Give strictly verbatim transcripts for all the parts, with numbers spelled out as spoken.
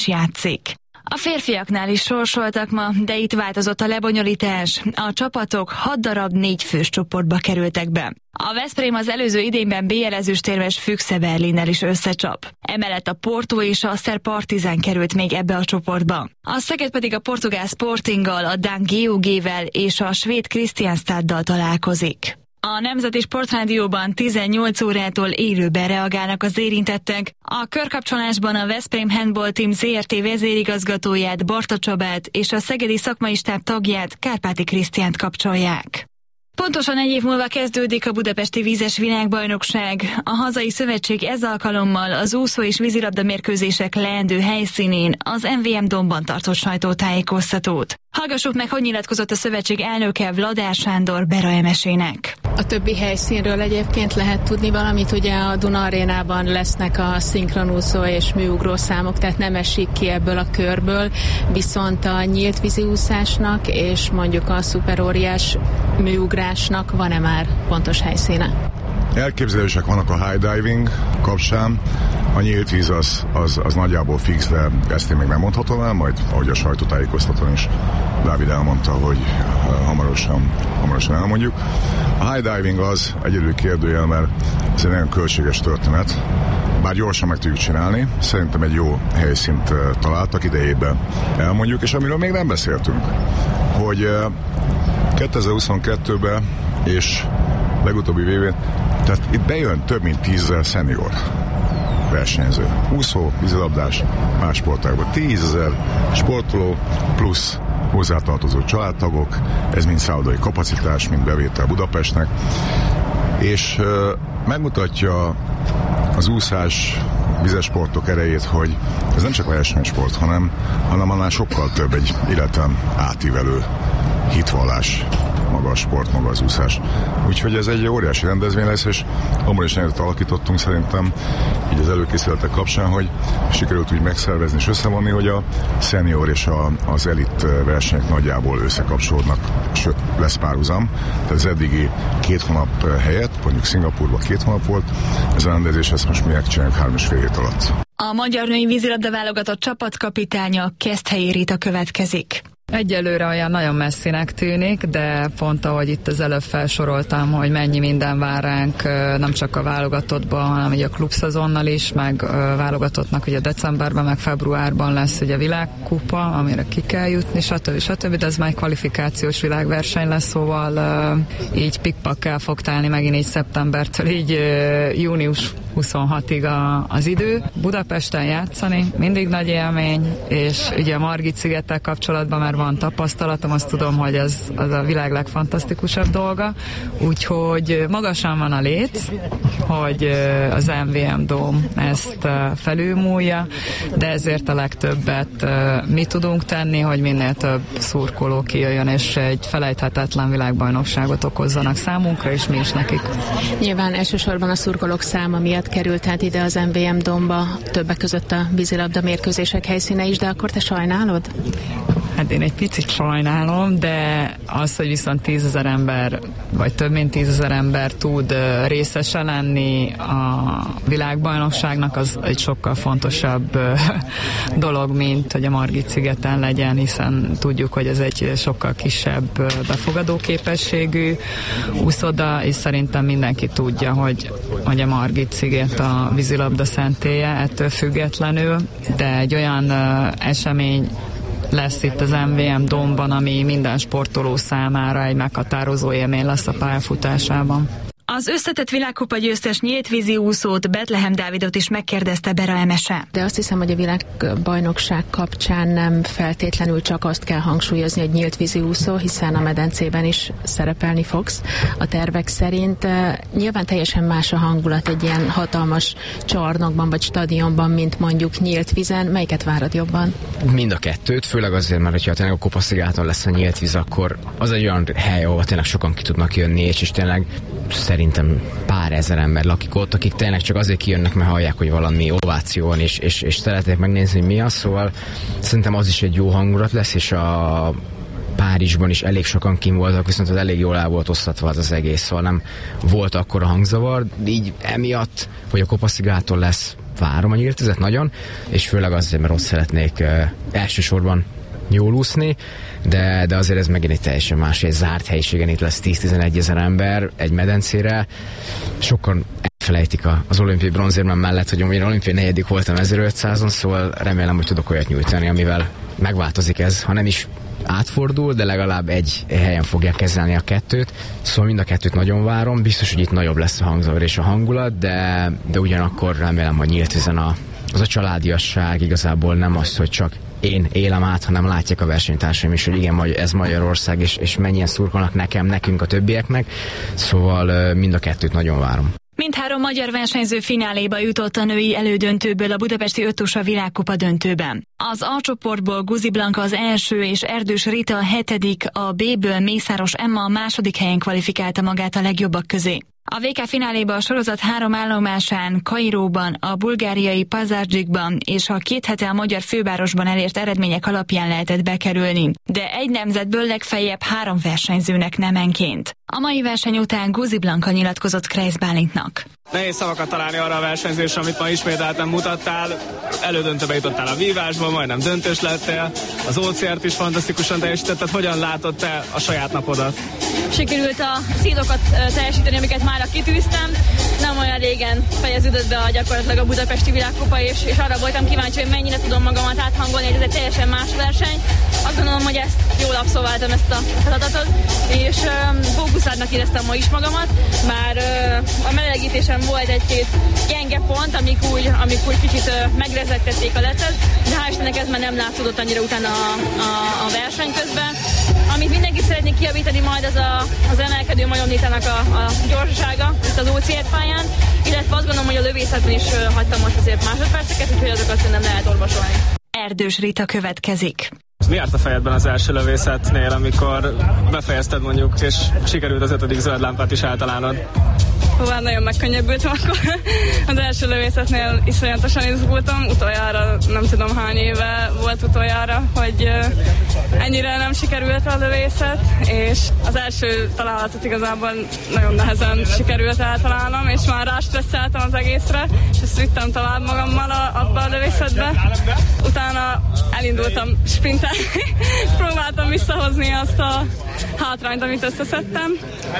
játszik. A férfiaknál is sorsoltak ma, de itt változott a lebonyolítás. A csapatok hat darab négy fős csoportba kerültek be. A Veszprém az előző idényben bé el ezüstérmes Füchse Berlinnel is összecsap. Emellett a Porto és a Szer Partizán került még ebbe a csoportba. A Szeged pedig a portugál Sportinggal, a dán gé o gé-vel és a svéd Kristianstaddal találkozik. A Nemzeti Sportrádióban tizennyolc órától élőben reagálnak az érintettek. A körkapcsolásban a Veszprém Handball Team zé er té vezérigazgatóját, Barta Csabát és a szegedi szakmai stáb tagját, Kárpáti Krisztiánt kapcsolják. Pontosan egy év múlva kezdődik a budapesti vízes világbajnokság. A hazai szövetség ez alkalommal az úszó és vízilabda mérkőzések leendő helyszínén, az em vé em Domban tartott sajtótájékoztatót. Hallgassuk meg, hogy nyilatkozott a szövetség elnöke, Vladár Sándor Bera Emesének. A többi helyszínről egyébként lehet tudni valamit, ugye a Duna Arénában lesznek a szinkronúszó és műugró számok, tehát nem esik ki ebből a körből, viszont a nyílt víziúszásnak és mondjuk a szuperóriás műugrásnak van-e már pontos helyszíne? Elképzelések vannak a high diving kapcsán. A nyílt víz az, az, az nagyjából fix, de ezt én még nem mondhatom el, majd ahogy a sajtótájékoztatón is Dávid elmondta, hogy hamarosan, hamarosan elmondjuk. A high diving az egyedül kérdőjel, mert ez egy nagyon költséges történet, bár gyorsan meg tudjuk csinálni. Szerintem egy jó helyszínt találtak, idejében elmondjuk, és amiről még nem beszéltünk, hogy kétezer-huszonkettőben és legutóbbi évén, tehát itt bejön több mint tízezer szenior versenyző. Úszó, vízilabdás, más sportágban. Tízezer sportoló plusz hozzátartozó családtagok, ez mind szállodai kapacitás, mind bevétel Budapestnek, és uh, megmutatja az úszás, vizes sportok erejét, hogy ez nem csak versenysport, hanem, hanem annál sokkal több, egy életen átívelő hitvallás, maga a sport, maga az úszás. Úgyhogy ez egy óriási rendezvény lesz, és abban is nagyon alakítottunk szerintem, így az előkészületek kapcsán, hogy sikerült úgy megszervezni és összevonni, hogy a szenior és a, az elit versenyek nagyjából összekapcsolódnak, sőt lesz párhuzam. Tehát az eddigi két hónap helyett, mondjuk Szingapúrban két hónap volt, ez a rendezés, ezt most mi megcsináljuk három és fél hét alatt. A magyar női vízilabda válogatott csapatkapitánya Keszthelyi Rita következik. Egyelőre olyan nagyon messzinek tűnik, de pont ahogy itt az előbb felsoroltam, hogy mennyi minden vár ránk, nem csak a válogatottban, hanem ugye a klubszezonnal is, meg válogatottnak ugye decemberben, meg februárban lesz ugye világkupa, amire ki kell jutni, stb. stb. De ez már egy kvalifikációs világverseny lesz, szóval így pikpakkel fog telni megint így szeptembertől, így június huszonhatig a, az idő. Budapesten játszani mindig nagy élmény, és ugye a Margit-szigettel kapcsolatban már van tapasztalatom, azt tudom, hogy ez az a világ legfantasztikusabb dolga, úgyhogy magasan van a léc, hogy az em vé em Dome ezt felülmúlja, de ezért a legtöbbet mi tudunk tenni, hogy minél több szurkoló kijöjjön, és egy felejthetetlen világbajnokságot okozzanak számunkra, és mi is nekik. Nyilván elsősorban a szurkolók száma miatt került hát ide az em vé em Dome-ba, többek között a vízilabda mérkőzések helyszíne is, de akkor te sajnálod? Hát én egy picit sajnálom, de az, hogy viszont tízezer ember, vagy több mint tízezer ember tud részese lenni a világbajnokságnak, az egy sokkal fontosabb dolog, mint hogy a Margit-szigeten legyen, hiszen tudjuk, hogy ez egy sokkal kisebb befogadó képességű úszoda, és szerintem mindenki tudja, hogy, hogy a Margit-sziget a vízilabda szentélye ettől függetlenül, de egy olyan esemény lesz itt az em vé em Dome-ban, ami minden sportoló számára egy meghatározó élmény lesz a pályafutásában. Az összetett világkupa győztes nyíltvízi úszót, Betlehem Dávidot is megkérdezte Bera Emese. De azt hiszem, hogy a világbajnokság kapcsán nem feltétlenül csak azt kell hangsúlyozni, hogy nyíltvízi úszó, hiszen a medencében is szerepelni fogsz a tervek szerint. Nyilván teljesen más a hangulat egy ilyen hatalmas csarnokban vagy stadionban, mint mondjuk nyílt vízen. Melyiket várod jobban? Mind a kettőt, főleg azért, mert ha tényleg a Kopaszszigáton lesz a nyílt víz, akkor az egy olyan hely, ahol tényleg sokan ki tudnak jönni, és, és tényleg szerintem pár ezer ember lakik ott, akik tényleg csak azért kijönnek, mert hallják, hogy valami ováció van, és, és, és szeretnék megnézni, hogy mi az, szóval szerintem az is egy jó hangulat lesz, és a Párizsban is elég sokan kim voltak, viszont az elég jól el volt osztatva az, az egész, szóval nem volt akkora hangzavar, így emiatt, hogy a Kopaszszigáton lesz, várom a nyílt vizet nagyon, és főleg azért, mert ott szeretnék uh, elsősorban jól úszni, de, de azért ez megint egy teljesen más, egy zárt helyiségen itt lesz tíz-tizenegy ezer ember egy medencére. Sokan elfelejtik az olimpiai bronzérmem mellett, hogy én olimpiai negyedik voltam ezerötszázon, szóval remélem, hogy tudok olyat nyújtani, amivel megváltozik ez, ha nem is átfordul, de legalább egy helyen fogják kezelni a kettőt. Szóval mind a kettőt nagyon várom, biztos, hogy itt nagyobb lesz a hangzavar és a hangulat, de, de ugyanakkor remélem, hogy nyílt vizen a, az a családiasság igazából nem az, hogy csak én élem át, hanem látják a versenytársaim is, hogy igen, ez Magyarország, és, és mennyien szurkolnak nekem, nekünk, a többieknek. Szóval mind a kettőt nagyon várom. Mindhárom magyar versenyző fináléba jutott a női elődöntőből a budapesti ötusa világkupa döntőben. Az A csoportból Guzi Blanka az első és Erdős Rita a hetedik, a B-ből Mészáros Emma a második helyen kvalifikálta magát a legjobbak közé. A vé ká fináléba a sorozat három állomásán, Kairóban, a bulgáriai Pazardzsikban és a két hete a magyar fővárosban elért eredmények alapján lehetett bekerülni, de egy nemzetből legfeljebb három versenyzőnek nemenként. A mai verseny után Guzi Blanka nyilatkozott Kreisz Bálintnak. Nehéz szavakat találni arra a versenyzésre, amit ma ismételten mutattál. Elődöntőbe jutottál a vívásból, majdnem döntős lettél. Az o cé er-t is fantasztikusan teljesítetted. Hogyan látod te a saját napodat? Sikerült a célokat teljesíteni, amiket már kitűztem. Nem olyan régen fejeződött be a gyakorlatilag a budapesti világkupa, és, és arra voltam kíváncsi, hogy mennyire tudom magamat áthangolni, hogy ez egy teljesen más verseny. Azt gondolom, hogy ezt jól abszolváltam, ezt a feladatot, és um, fókuszáltnak éreztem ma is magamat. Már uh, a melegítésen volt egy-két gyenge pont, amik úgy, amik úgy kicsit uh, megrezegtették a letet, de hál' Istennek ez már nem látszódott annyira utána a, a, a verseny közben. Amit mindenki szeretnék kijavítani majd, az a, az emelkedő majomlétának a, a gyorsasága itt az o cé er pályán, illetve azt gondolom, hogy a lövészetben is uh, hagytam most azért másodperceket, úgyhogy azokat szerintem lehet orvosolni. Erdős Rita következik. Mi járt a fejedben az első lövészetnél, amikor befejezted mondjuk, és sikerült az ötödik zöld lámpát is általánod? Hova nagyon megkönnyebbültem akkor. Az első lövészetnél iszonyatosan izgultam. Utoljára, nem tudom hány éve volt utoljára, hogy ennyire nem sikerült a lövészet, és az első találatot igazából nagyon nehezen sikerült eltalálnom, és már rástresszeltem az egészre, és ezt vittem tovább magammal a, abba a lövészetbe. Utána elindultam sprintelni, próbáltam visszahozni azt a hátrányt, amit összeszedtem,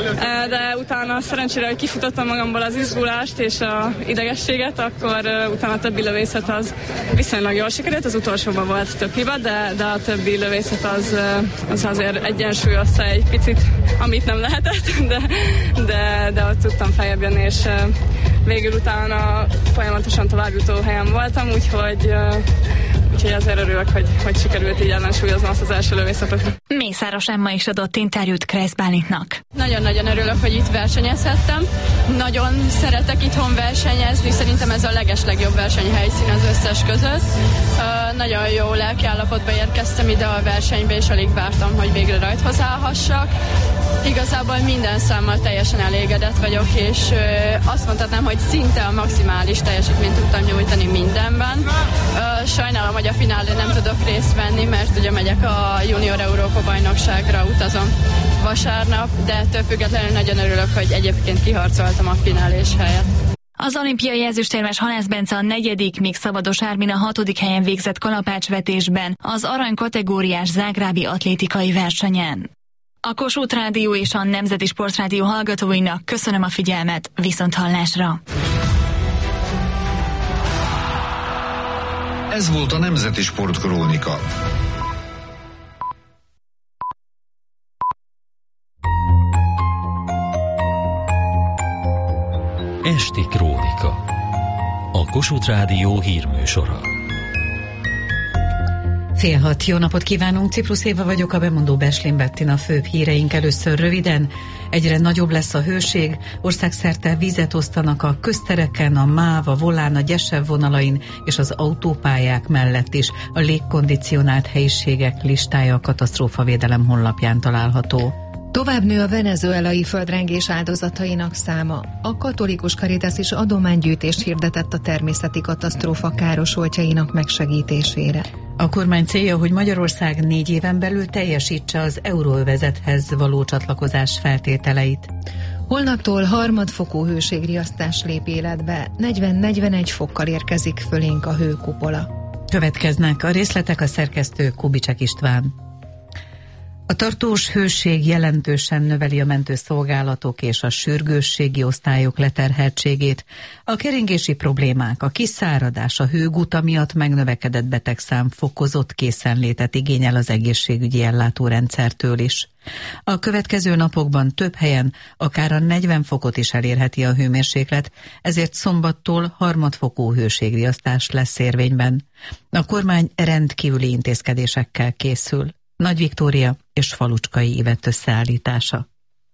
de utána szerencsére, hogy kifutottam magamból az izgulást és a idegességet, akkor utána a többi lövészet az viszonylag jól sikerült, az utolsóban volt több hiba, de, de a többi lövészet az, az azért egyensúlyozta egy picit, amit nem lehetett, de, de, de ott tudtam feljebb jönni, és végül utána folyamatosan továbbjutó helyen voltam, úgyhogy Úgyhogy azért örülök, hogy, hogy sikerült így ellensúlyozni azt az első lövészetet. Mészáros Emma is adott interjút Kreisz Bálintnak. Nagyon-nagyon örülök, hogy itt versenyezhettem. Nagyon szeretek itthon versenyezni, szerintem ez a legeslegjobb versenyhelyszín az összes között. Uh, nagyon jó lelkiállapotba érkeztem ide a versenybe, és alig vártam, hogy végre rajthoz állhassak. Igazából minden számmal teljesen elégedett vagyok, és uh, azt mondhatnám, hogy szinte a maximális teljesítményt tudtam nyújtani mindenben. Uh, sajnálom, hogy a finálén nem tudok részt venni, mert ugye megyek a Junior Európa bajnokságra, utazom vasárnap, de ettől függetlenül nagyon örülök, hogy egyébként kiharcoltam a finálés helyet. Az olimpiai ezüstérmes Halász Bence a negyedik, míg Szabados Ármin a hatodik helyen végzett kalapácsvetésben az arany kategóriás zágrábi atlétikai versenyen. A Kossuth Rádió és a Nemzeti Sportrádió hallgatóinak köszönöm a figyelmet, viszonthallásra! Ez volt a Nemzeti Sport Krónika. Esti Krónika. A Kossuth Rádió hírműsora. Fél hat, jó napot kívánunk, Ciprus Éva vagyok, a bemondó Beslin Bettina, főbb híreink először röviden. Egyre nagyobb lesz a hőség, országszerte vizet osztanak a köztereken, a MÁV, a Volán, a Gyesev vonalain és az autópályák mellett is. A légkondicionált helyiségek listája a katasztrófavédelem honlapján található. Tovább nő a venezuelai földrengés áldozatainak száma. A katolikus Caritas is adománygyűjtést hirdetett a természeti katasztrófa károsultjainak megsegítésére. A kormány célja, hogy Magyarország négy éven belül teljesítse az euróövezethez való csatlakozás feltételeit. Holnaptól harmadfokú hőségriasztás lép életbe, negyven-negyvenegy fokkal érkezik fölénk a hőkupola. Következnek a részletek, a szerkesztő Kubicsek István. A tartós hőség jelentősen növeli a mentőszolgálatok és a sürgősségi osztályok leterheltségét. A keringési problémák, a kiszáradás, a hőguta miatt megnövekedett betegszám fokozott készenlétet igényel az egészségügyi ellátórendszertől is. A következő napokban több helyen akár a negyven fokot is elérheti a hőmérséklet, ezért szombattól harmadfokú hőségriasztás lesz érvényben. A kormány rendkívüli intézkedésekkel készül. Nagy Viktória és Falucskai Ivett összeállítása.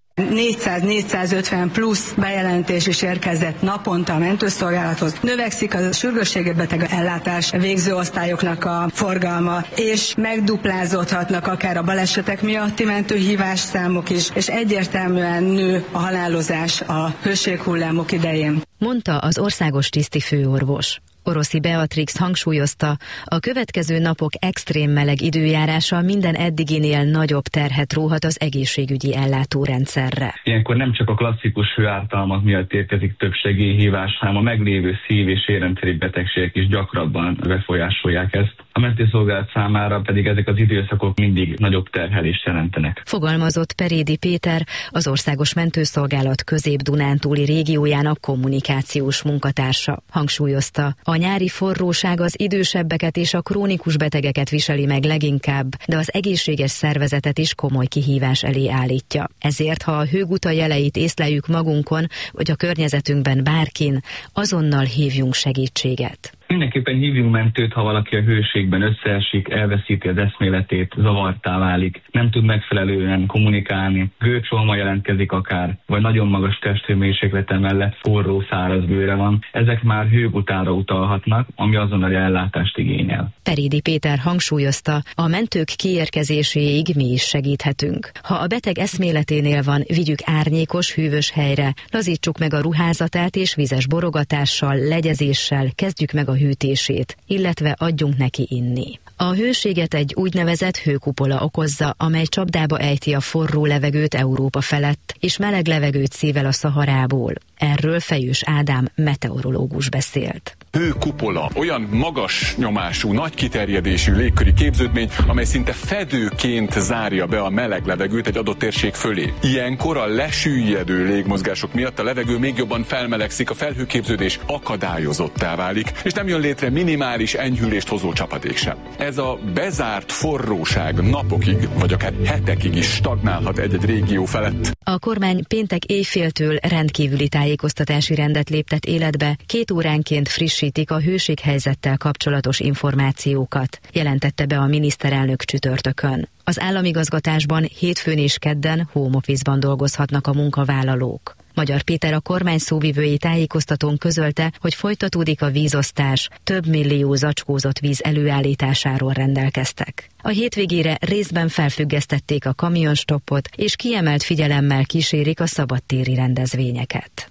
négyszáz-négyszázötven plusz bejelentés is érkezett naponta a mentőszolgálathoz. Növekszik a sürgősségi beteg ellátás végző osztályoknak a forgalma, és megduplázódhatnak akár a balesetek miatti mentőhívás számok is, és egyértelműen nő a halálozás a hőséghullámok idején. Mondta az országos tisztifőorvos. Oroszi Beatrix hangsúlyozta, a következő napok extrém meleg időjárása minden eddiginél nagyobb terhet róhat az egészségügyi ellátórendszerre. Ilyenkor nem csak a klasszikus hőártalmak miatt érkezik több segélyhívás, hanem a meglévő szív- és érrendszeri betegségek is gyakrabban befolyásolják ezt. A mentőszolgálat számára pedig ezek az időszakok mindig nagyobb terhelést jelentenek. Fogalmazott Perédi Péter, az Országos Mentőszolgálat Közép-Dunántúli régiójának kommunikációs munkatársa. Hangsúlyozta, a nyári forróság az idősebbeket és a krónikus betegeket viseli meg leginkább, de az egészséges szervezetet is komoly kihívás elé állítja. Ezért, ha a hőguta jeleit észleljük magunkon, vagy a környezetünkben bárkin, azonnal hívjunk segítséget. Mindenképpen hívjunk mentőt, ha valaki a hőségben összeesik, elveszíti az eszméletét, zavartá válik, nem tud megfelelően kommunikálni, gőcsolma jelentkezik akár, vagy nagyon magas testhőmérséklete mellett forró, száraz bőre van. Ezek már hőgutára utalhatnak, ami azonnali ellátást igényel. Perédi Péter hangsúlyozta, a mentők kiérkezéséig mi is segíthetünk. Ha a beteg eszméleténél van, vigyük árnyékos, hűvös helyre, lazítsuk meg a ruházatát és vizes borogatással, legyezéssel kezdjük meg a hűtését, illetve adjunk neki inni. A hőséget egy úgynevezett hőkupola okozza, amely csapdába ejti a forró levegőt Európa felett, és meleg levegőt szível a Szaharából. Erről Fejős Ádám meteorológus beszélt. Hőkupola olyan magas nyomású, nagy kiterjedésű légköri képződmény, amely szinte fedőként zárja be a meleg levegőt egy adott térség fölé. Ilyenkor a lesüllyedő légmozgások miatt a levegő még jobban felmelegszik, a felhőképződés akadályozottá válik, és nem jön létre minimális enyhülést hozó csapadék sem. Ez a bezárt forróság napokig, vagy akár hetekig is stagnálhat egy-egy régió felett. A kormány péntek éjféltől rendkívüli tájékoztatási rendet léptet életbe, két óránként frissítik a hőséghelyzettel kapcsolatos információkat, jelentette be a miniszterelnök csütörtökön. Az államigazgatásban hétfőn és kedden home office-ban dolgozhatnak a munkavállalók. Magyar Péter, a kormány szóvivői tájékoztatón közölte, hogy folytatódik a vízosztás, több millió zacskózott víz előállításáról rendelkeztek. A hétvégére részben felfüggesztették a kamionstoppot, és kiemelt figyelemmel kísérik a szabadtéri rendezvényeket.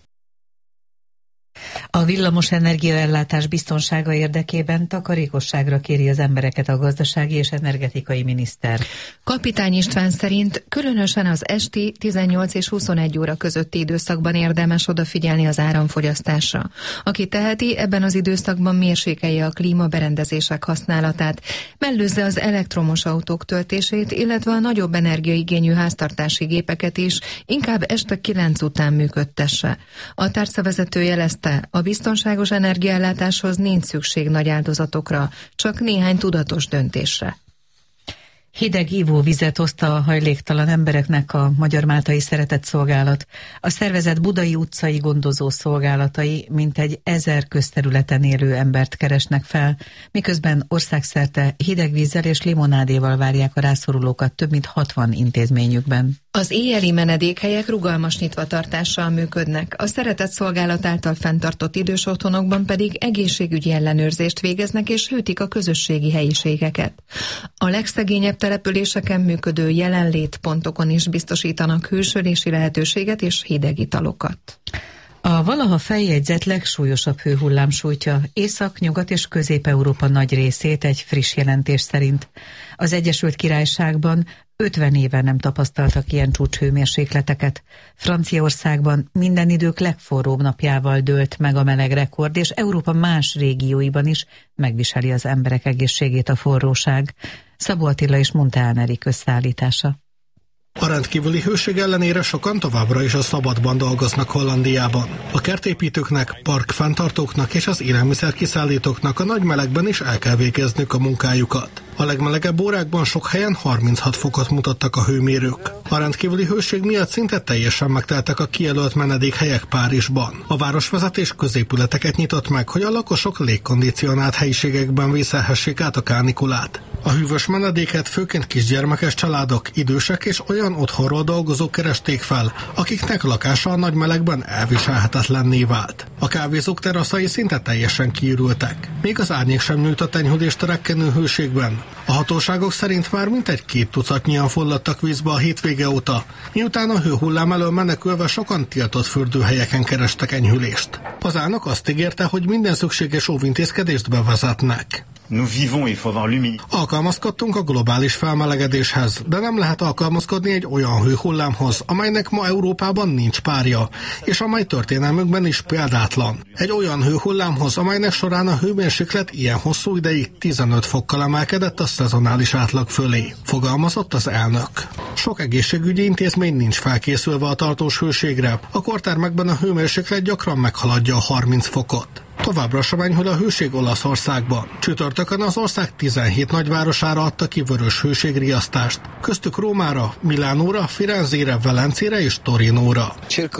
A villamos energiaellátás biztonsága érdekében takarékosságra kéri az embereket a gazdasági és energetikai miniszter. Kapitány István szerint különösen az esti tizennyolc és huszonegy óra közötti időszakban érdemes odafigyelni az áramfogyasztásra. Aki teheti, ebben az időszakban mérsékelje a klímaberendezések használatát, mellőzze az elektromos autók töltését, illetve a nagyobb energiaigényű háztartási gépeket is inkább este kilenc után működtesse. A tárcavezető jelezte, a biztonságos energiaellátáshoz nincs szükség nagy áldozatokra, csak néhány tudatos döntésre. Hideg ivóvizet oszta a hajléktalan embereknek a Magyar Máltai Szeretett Szolgálat. A szervezet budai utcai gondozó szolgálatai mintegy ezer közterületen élő embert keresnek fel, miközben országszerte hideg vízzel és limonádéval várják a rászorulókat több mint hatvan intézményükben. Az éjjeli menedékhelyek rugalmas nyitvatartással működnek, a Szeretett Szolgálat által fenntartott idős otthonokban pedig egészségügyi ellenőrzést végeznek és hűtik a közösségi helyiségeket. A legszegényebb településeken működő jelenlétpontokon is biztosítanak hősölési lehetőséget és hideg italokat. A valaha feljegyzett legsúlyosabb hőhullám sújtja Észak-, Nyugat- és Közép-Európa nagy részét egy friss jelentés szerint. Az Egyesült Királyságban ötven éve nem tapasztaltak ilyen csúcshőmérsékleteket. Franciaországban minden idők legforróbb napjával dőlt meg a melegrekord, és Európa más régióiban is megviseli az emberek egészségét a forróság. Szabó Attila és Munteán Erik összeállítása. A rendkívüli hőség ellenére sokan továbbra is a szabadban dolgoznak Hollandiában. A kertépítőknek, parkfenntartóknak és az élelmiszerkiszállítóknak a nagy melegben is el kell végezniük a munkájukat. A legmelegebb órákban sok helyen harminchat fokot mutattak a hőmérők. A rendkívüli hőség miatt szinte teljesen megteltek a kijelölt menedékhelyek Párizsban. A városvezetés középületeket nyitott meg, hogy a lakosok légkondicionált helyiségekben vészelhessék át a kánikulát. A hűvös menedéket főként kisgyermekes családok, idősek és olyan otthonról dolgozók keresték fel, akiknek lakása a nagy melegben elviselhetetlenné vált. A kávézók teraszai szinte teljesen kiürültek. Még az árnyék sem nyújtott enyhülést a rekkenő hőségben. A hatóságok szerint már mintegy két tucatnyian fulladtak vízbe a hétvége óta, miután a hőhullám elől menekülve sokan tiltott fürdőhelyeken kerestek enyhülést. Az elnök azt ígérte, hogy minden szükséges óvintézkedést bevezetnek. Alkalmazkodtunk a globális felmelegedéshez, de nem lehet alkalmazkodni egy olyan hőhullámhoz, amelynek ma Európában nincs párja, és amely történelmünkben is példátlan. Egy olyan hőhullámhoz, amelynek során a hőmérséklet ilyen hosszú ideig tizenöt fokkal emelkedett a szezonális átlag fölé, fogalmazott az elnök. Sok egészségügyi intézmény nincs felkészülve a tartós hőségre, a kortermekben a hőmérséklet gyakran meghaladja a harminc fokot. Továbbra sem enyhül a hőség Olaszországban. Csütörtökön az ország tizenhét nagyvárosára adta ki vörös hőségriasztást, köztük Rómára, Milánóra, Firenzére, Velencére és Torinóra.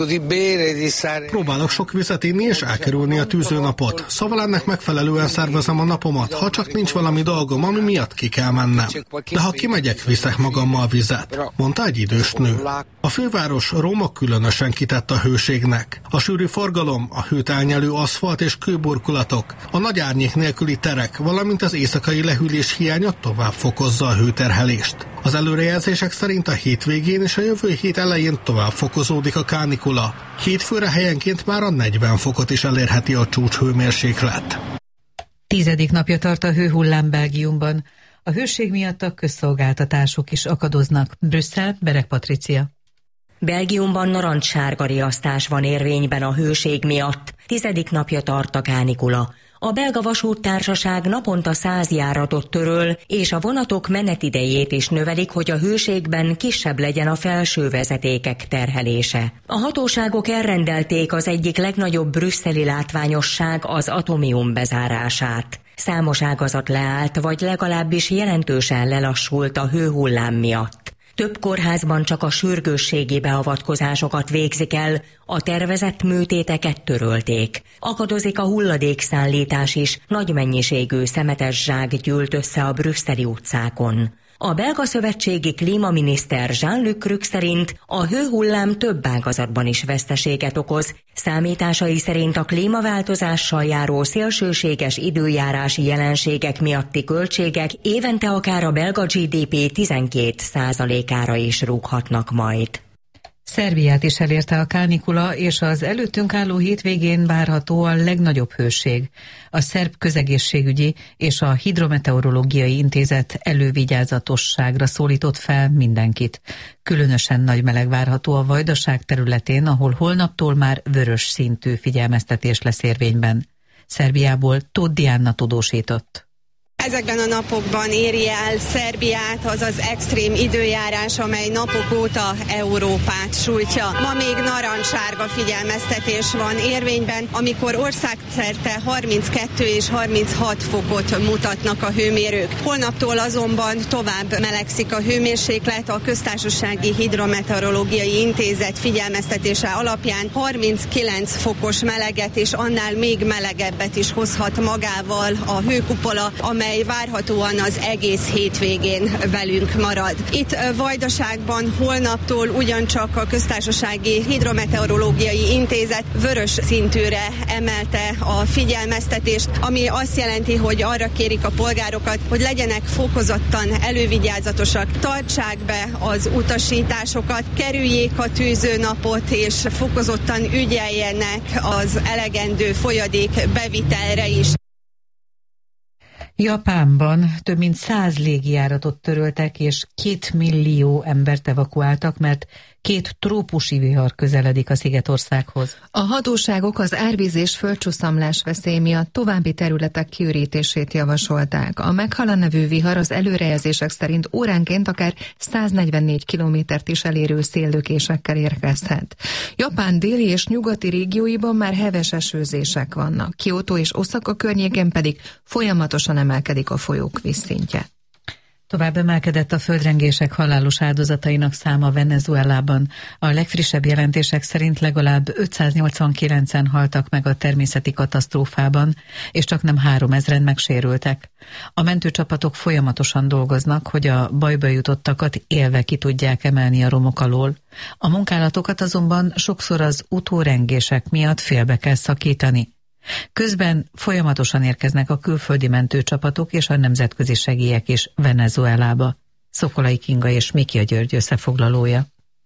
Próbálok sok vizet inni és elkerülni a tűzőnapot, szóval ennek megfelelően szervezem a napomat, ha csak nincs valami dolgom, ami miatt ki kell mennem. De ha kimegyek, viszek magammal vizet, mondta egy idős nő. A főváros, Róma különösen kitett a hőségnek. A sűrű forgalom, a hőt elnyelő aszfalt és kőburkolatok, a nagy árnyék nélküli terek, valamint az éjszakai lehűlés hiánya tovább fokozza a hőterhelést. Az előrejelzések szerint a hétvégén és a jövő hét elején tovább fokozódik a kánikula. Hétfőre helyenként már a negyven fokot is elérheti a csúcshőmérséklet. Tizedik napja tart a hőhullám Belgiumban. A hőség miatt a közszolgáltatások is akadoznak. Brüsszel, Bereg Patricia. Belgiumban narancssárga riasztás van érvényben a hőség miatt. Tizedik napja tart a kánikula. A belga vasúttársaság naponta száz járatot töröl, és a vonatok menetidejét is növelik, hogy a hőségben kisebb legyen a felső vezetékek terhelése. A hatóságok elrendelték az egyik legnagyobb brüsszeli látványosság, az Atomium bezárását. Számos ágazat leállt, vagy legalábbis jelentősen lelassult a hőhullám miatt. Több kórházban csak a sürgősségi beavatkozásokat végzik el, a tervezett műtéteket törölték. Akadozik a hulladékszállítás is, nagy mennyiségű szemetes zsák gyűlt össze a brüsszeli utcákon. A belga szövetségi klímaminiszter Jean-Luc Rück szerint a hőhullám több ágazatban is veszteséget okoz. Számításai szerint a klímaváltozással járó szélsőséges időjárási jelenségek miatti költségek évente akár a belga gé dé pé tizenkét százalékára is rúghatnak majd. Szerbiát is elérte a kánikula, és az előttünk álló hétvégén várható a legnagyobb hőség. A szerb közegészségügyi és a hidrometeorológiai intézet elővigyázatosságra szólított fel mindenkit. Különösen nagy meleg várható a Vajdaság területén, ahol holnaptól már vörös szintű figyelmeztetés lesz érvényben. Szerbiából Tóth Diana tudósított. Ezekben a napokban éri el Szerbiát az az extrém időjárás, amely napok óta Európát sújtja. Ma még narancssárga figyelmeztetés van érvényben, amikor országszerte harminckettő és harminchat fokot mutatnak a hőmérők. Holnaptól azonban tovább melegszik a hőmérséklet, a Köztársasági Hidrometeorológiai Intézet figyelmeztetése alapján harminckilenc fokos meleget és annál még melegebbet is hozhat magával a hőkupola, amely várhatóan az egész hétvégén velünk marad. Itt Vajdaságban holnaptól ugyancsak a Köztársasági Hidrometeorológiai Intézet vörös szintűre emelte a figyelmeztetést, ami azt jelenti, hogy arra kérik a polgárokat, hogy legyenek fokozottan elővigyázatosak, tartsák be az utasításokat, kerüljék a tűzőnapot és fokozottan ügyeljenek az elegendő folyadék bevitelre is. Japánban több mint száz légijáratot töröltek, és két millió embert evakuáltak, mert két trópusi vihar közeledik a szigetországhoz. A hatóságok az árvíz és földcsúszamlás veszély miatt további területek kiürítését javasolták. A Meghala nevű vihar az előrejelzések szerint óránként akár száznegyvennégy kilométert is elérő széllökésekkel érkezhet. Japán déli és nyugati régióiban már heves esőzések vannak. Kyoto és Oszaka környékén pedig folyamatosan emelkedik a folyók vízszintje. Tovább emelkedett a földrengések halálos áldozatainak száma Venezuelában. A legfrissebb jelentések szerint legalább ötszáznyolcvankilencen haltak meg a természeti katasztrófában, és csak nem háromezren megsérültek. A mentőcsapatok folyamatosan dolgoznak, hogy a bajba jutottakat élve ki tudják emelni a romok alól. A munkálatokat azonban sokszor az utórengések miatt félbe kell szakítani. Közben folyamatosan érkeznek a külföldi mentőcsapatok és a nemzetközi segélyek is Venezuelába. Szokolai Kinga és Miki a György összefoglalója.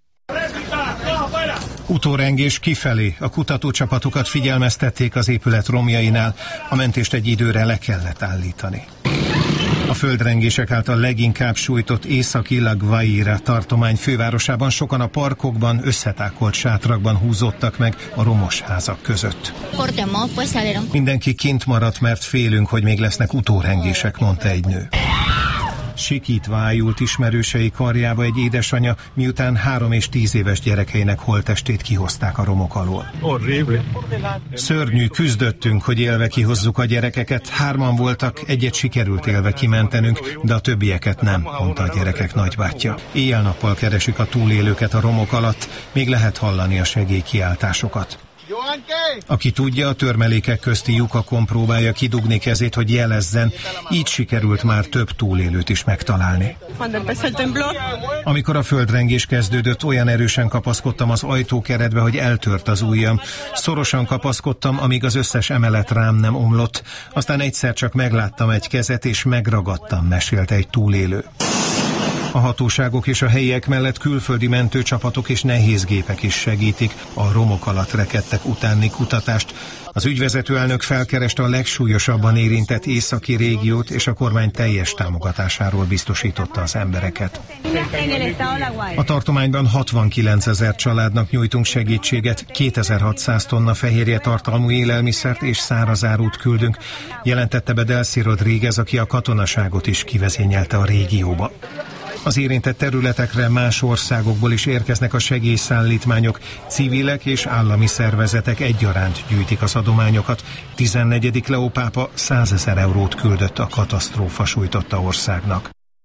Utórengés kifelé. A kutatócsapatokat figyelmeztették az épület romjainál. A mentést egy időre le kellett állítani. A földrengések által leginkább sújtott északi La Guaira tartomány fővárosában sokan a parkokban, összetákolt sátrakban húzódtak meg a romos házak között. Mindenki kint maradt, mert félünk, hogy még lesznek utórengések, mondta egy nő. Sikítva ájult ismerősei karjába egy édesanya, miután három és tíz éves gyerekeinek holttestét kihozták a romok alól. Szörnyű, küzdöttünk, hogy élve kihozzuk a gyerekeket. Hárman voltak, egyet sikerült élve kimentenünk, de a többieket nem, mondta a gyerekek nagybátyja. Éjjel-nappal keresik a túlélőket a romok alatt, még lehet hallani a segélykiáltásokat. Aki tudja, a törmelékek közti lyukakon próbálja kidugni kezét, hogy jelezzen, így sikerült már több túlélőt is megtalálni. Amikor a földrengés kezdődött, olyan erősen kapaszkodtam az ajtókeretbe, hogy eltört az ujjam. Szorosan kapaszkodtam, amíg az összes emelet rám nem omlott. Aztán egyszer csak megláttam egy kezet, és megragadtam, mesélte egy túlélő. A hatóságok és a helyiek mellett külföldi mentőcsapatok és nehézgépek is segítik a romok alatt rekedtek utáni kutatást. Az ügyvezető elnök felkereste a legsúlyosabban érintett északi régiót, és a kormány teljes támogatásáról biztosította az embereket. A tartományban hatvankilencezer családnak nyújtunk segítséget, kétezer-hatszáz tonna fehérje tartalmú élelmiszert és szárazárút küldünk, jelentette be Delcy Rodríguez, aki a katonaságot is kivezényelte a régióba. Az érintett területekre más országokból is érkeznek a segélyszállítmányok, civilek és állami szervezetek egyaránt gyűjtik az adományokat. tizennegyedik Leó pápa százezer eurót küldött a katasztrófa sújtotta országnak.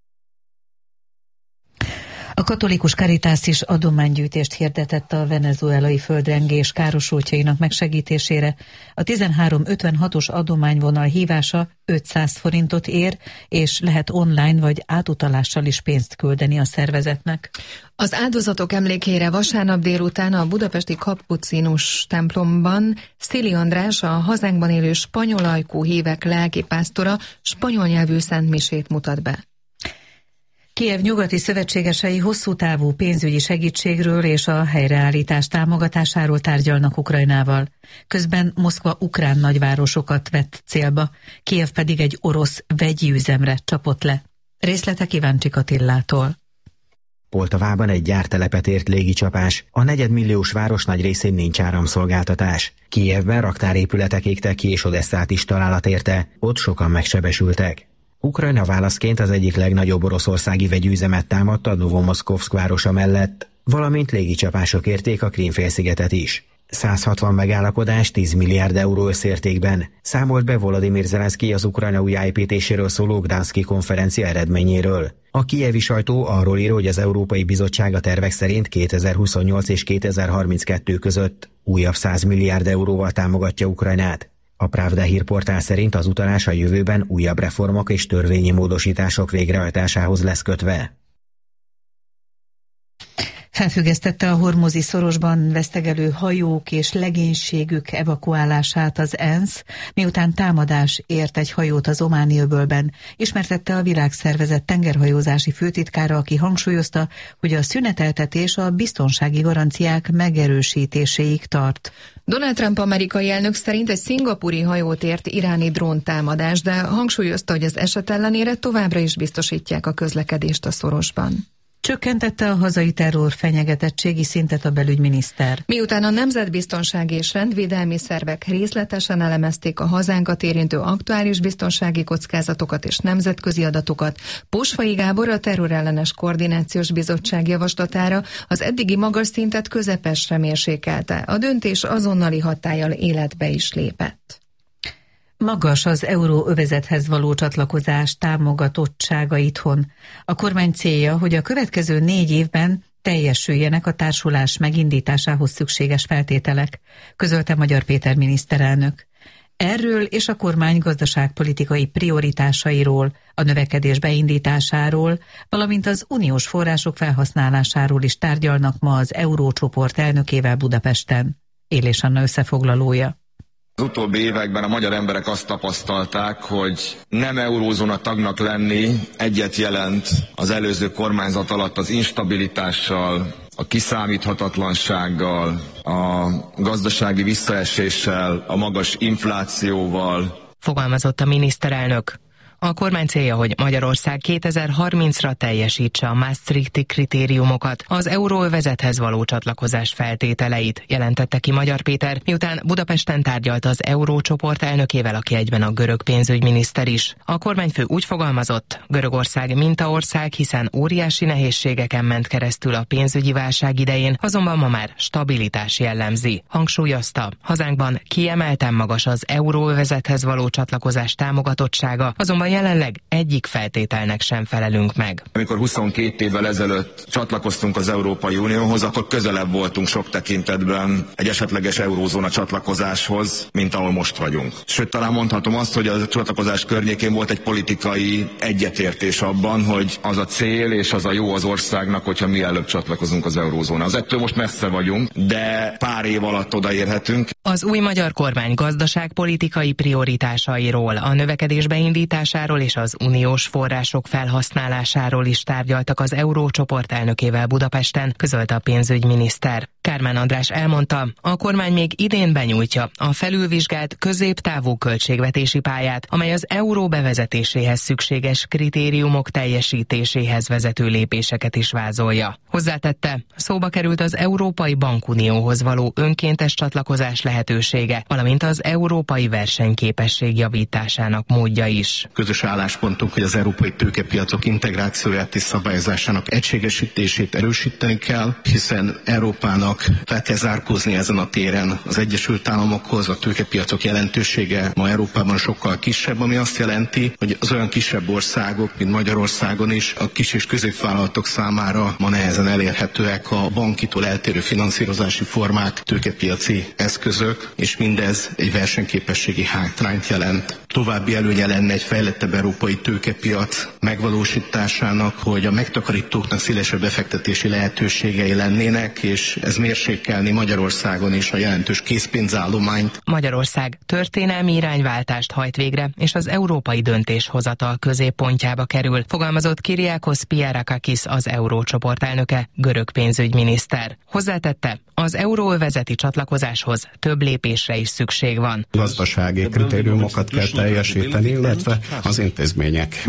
A katolikus Caritas is adománygyűjtést hirdetett a venezuelai földrengés károsultjainak megsegítésére. A tizenhárom ötvenhatos adományvonal hívása ötszáz forintot ér, és lehet online vagy átutalással is pénzt küldeni a szervezetnek. Az áldozatok emlékére vasárnap délután a budapesti kapucinus templomban Szili András, a hazánkban élő spanyol ajkú hívek lelkipásztora spanyol nyelvű szentmisét mutat be. Kijev nyugati szövetségesei hosszú távú pénzügyi segítségről és a helyreállítás támogatásáról tárgyalnak Ukrajnával. Közben Moszkva ukrán nagyvárosokat vett célba, Kijev pedig egy orosz vegyi üzemre csapott le. Részletek Iváncsik Attillától. Poltavában egy gyártelepet ért légicsapás. A negyedmilliós város nagy részén nincs áramszolgáltatás. Kijevben raktárépületek égtek ki, és Odesszát is találat érte. Ott sokan megsebesültek. Ukrajna válaszként az egyik legnagyobb oroszországi vegyüzemet támadta Novomoszkovszk városa mellett, valamint légicsapások érték a Krím-félszigetet is. száz hatvan megállapodás tíz milliárd euró összértékben számolt be Volodymyr Zelenszky az Ukrajna újjáépítéséről szóló Gdanszki konferencia eredményéről. A kijevi sajtó arról ír, hogy az Európai Bizottság a tervek szerint kétezer-huszonnyolc és kétezer-harminckettő között újabb száz milliárd euróval támogatja Ukrajnát. A Pravda hírportál szerint az utalás a jövőben újabb reformok és törvényi módosítások végrehajtásához lesz kötve. Felfüggesztette a hormuzi szorosban vesztegelő hajók és legénységük evakuálását az ENSZ, miután támadás ért egy hajót az Ománi öbölben, ismertette a Világszervezet tengerhajózási főtitkára, aki hangsúlyozta, hogy a szüneteltetés a biztonsági garanciák megerősítéséig tart. Donald Trump amerikai elnök szerint egy szingapúri hajót ért iráni dróntámadás, de hangsúlyozta, hogy az eset ellenére továbbra is biztosítják a közlekedést a szorosban. Csökkentette a hazai terror fenyegetettségi szintet a belügyminiszter. Miután a nemzetbiztonsági és rendvédelmi szervek részletesen elemezték a hazánkat érintő aktuális biztonsági kockázatokat és nemzetközi adatokat, Posvai Gábor a Terrorellenes Koordinációs Bizottság javaslatára az eddigi magas szintet közepesre mérsékelte. A döntés azonnali hatállyal életbe is lépett. Magas az euróövezethez való csatlakozás támogatottsága itthon. A kormány célja, hogy a következő négy évben teljesüljenek a társulás megindításához szükséges feltételek, közölte Magyar Péter miniszterelnök. Erről és a kormány gazdaságpolitikai prioritásairól, a növekedés beindításáról, valamint az uniós források felhasználásáról is tárgyalnak ma az Eurócsoport elnökével Budapesten. Élés Anna összefoglalója. Az utóbbi években a magyar emberek azt tapasztalták, hogy nem eurózóna tagnak lenni egyet jelent az előző kormányzat alatt az instabilitással, a kiszámíthatatlansággal, a gazdasági visszaeséssel, a magas inflációval. Fogalmazott a miniszterelnök. A kormány célja, hogy Magyarország kétezer-harmincra teljesítse a Maastrichti kritériumokat, az euróövezethez való csatlakozás feltételeit, jelentette ki Magyar Péter, miután Budapesten tárgyalt az Eurócsoport elnökével, aki egyben a görög pénzügyminiszter is. A kormányfő úgy fogalmazott, Görögország mintaország, hiszen óriási nehézségeken ment keresztül a pénzügyi válság idején, azonban ma már stabilitás jellemzi. Hangsúlyozta, hazánkban kiemelten magas az euróövezethez való csatlakozás támogatottsága, azonban jelenleg egyik feltételnek sem felelünk meg. Amikor huszonkét évvel ezelőtt csatlakoztunk az Európai Unióhoz, akkor közelebb voltunk sok tekintetben egy esetleges eurózóna csatlakozáshoz, mint ahol most vagyunk. Sőt, talán mondhatom azt, hogy a csatlakozás környékén volt egy politikai egyetértés abban, hogy az a cél és az a jó az országnak, hogyha mielőbb csatlakozunk az eurózónához. Ettől most messze vagyunk, de pár év alatt odaérhetünk. Az új magyar kormány gazdaságpolitikai prioritásairól, a növekedés beindításáról és az uniós források felhasználásáról is tárgyaltak az Eurócsoport elnökével Budapesten, közölte a pénzügyminiszter. Kármán András elmondta, a kormány még idén benyújtja a felülvizsgált középtávú költségvetési pályát, amely az euró bevezetéséhez szükséges kritériumok teljesítéséhez vezető lépéseket is vázolja. Hozzátette, szóba került az Európai Bankunióhoz való önkéntes csatlakozás lehetősége, valamint az európai versenyképesség javításának módja is. Közös álláspontunk, hogy az európai tőkepiacok integrációját és szabályozásának egységesítését erősíteni kell, hiszen Európának fel kell zárkózni ezen a téren az Egyesült Államokhoz, a tőkepiacok jelentősége ma Európában sokkal kisebb, ami azt jelenti, hogy az olyan kisebb országok, mint Magyarországon is, a kis és középvállalatok számára ma nehezen elérhetőek a bankitól eltérő finanszírozási formák, tőkepiaci eszközök, és mindez egy versenyképességi hátrányt jelent. További előnye lenne egy fejlettebb európai tőkepiac megvalósításának, hogy a megtakarítóknak szélesebb befektetési lehetőségei lennének, és ez mérsékelni Magyarországon is a jelentős készpénzállományt. Magyarország történelmi irányváltást hajt végre, és az európai döntéshozatal középpontjába kerül, fogalmazott Kyriakos Piarakakis, az Eurócsoport elnöke, görög pénzügyminiszter. Hozzátette, az euróövezeti csatlakozáshoz több lépésre is szükség van. Gazdasági kritériumokat kell teljesíteni, illetve az intézmények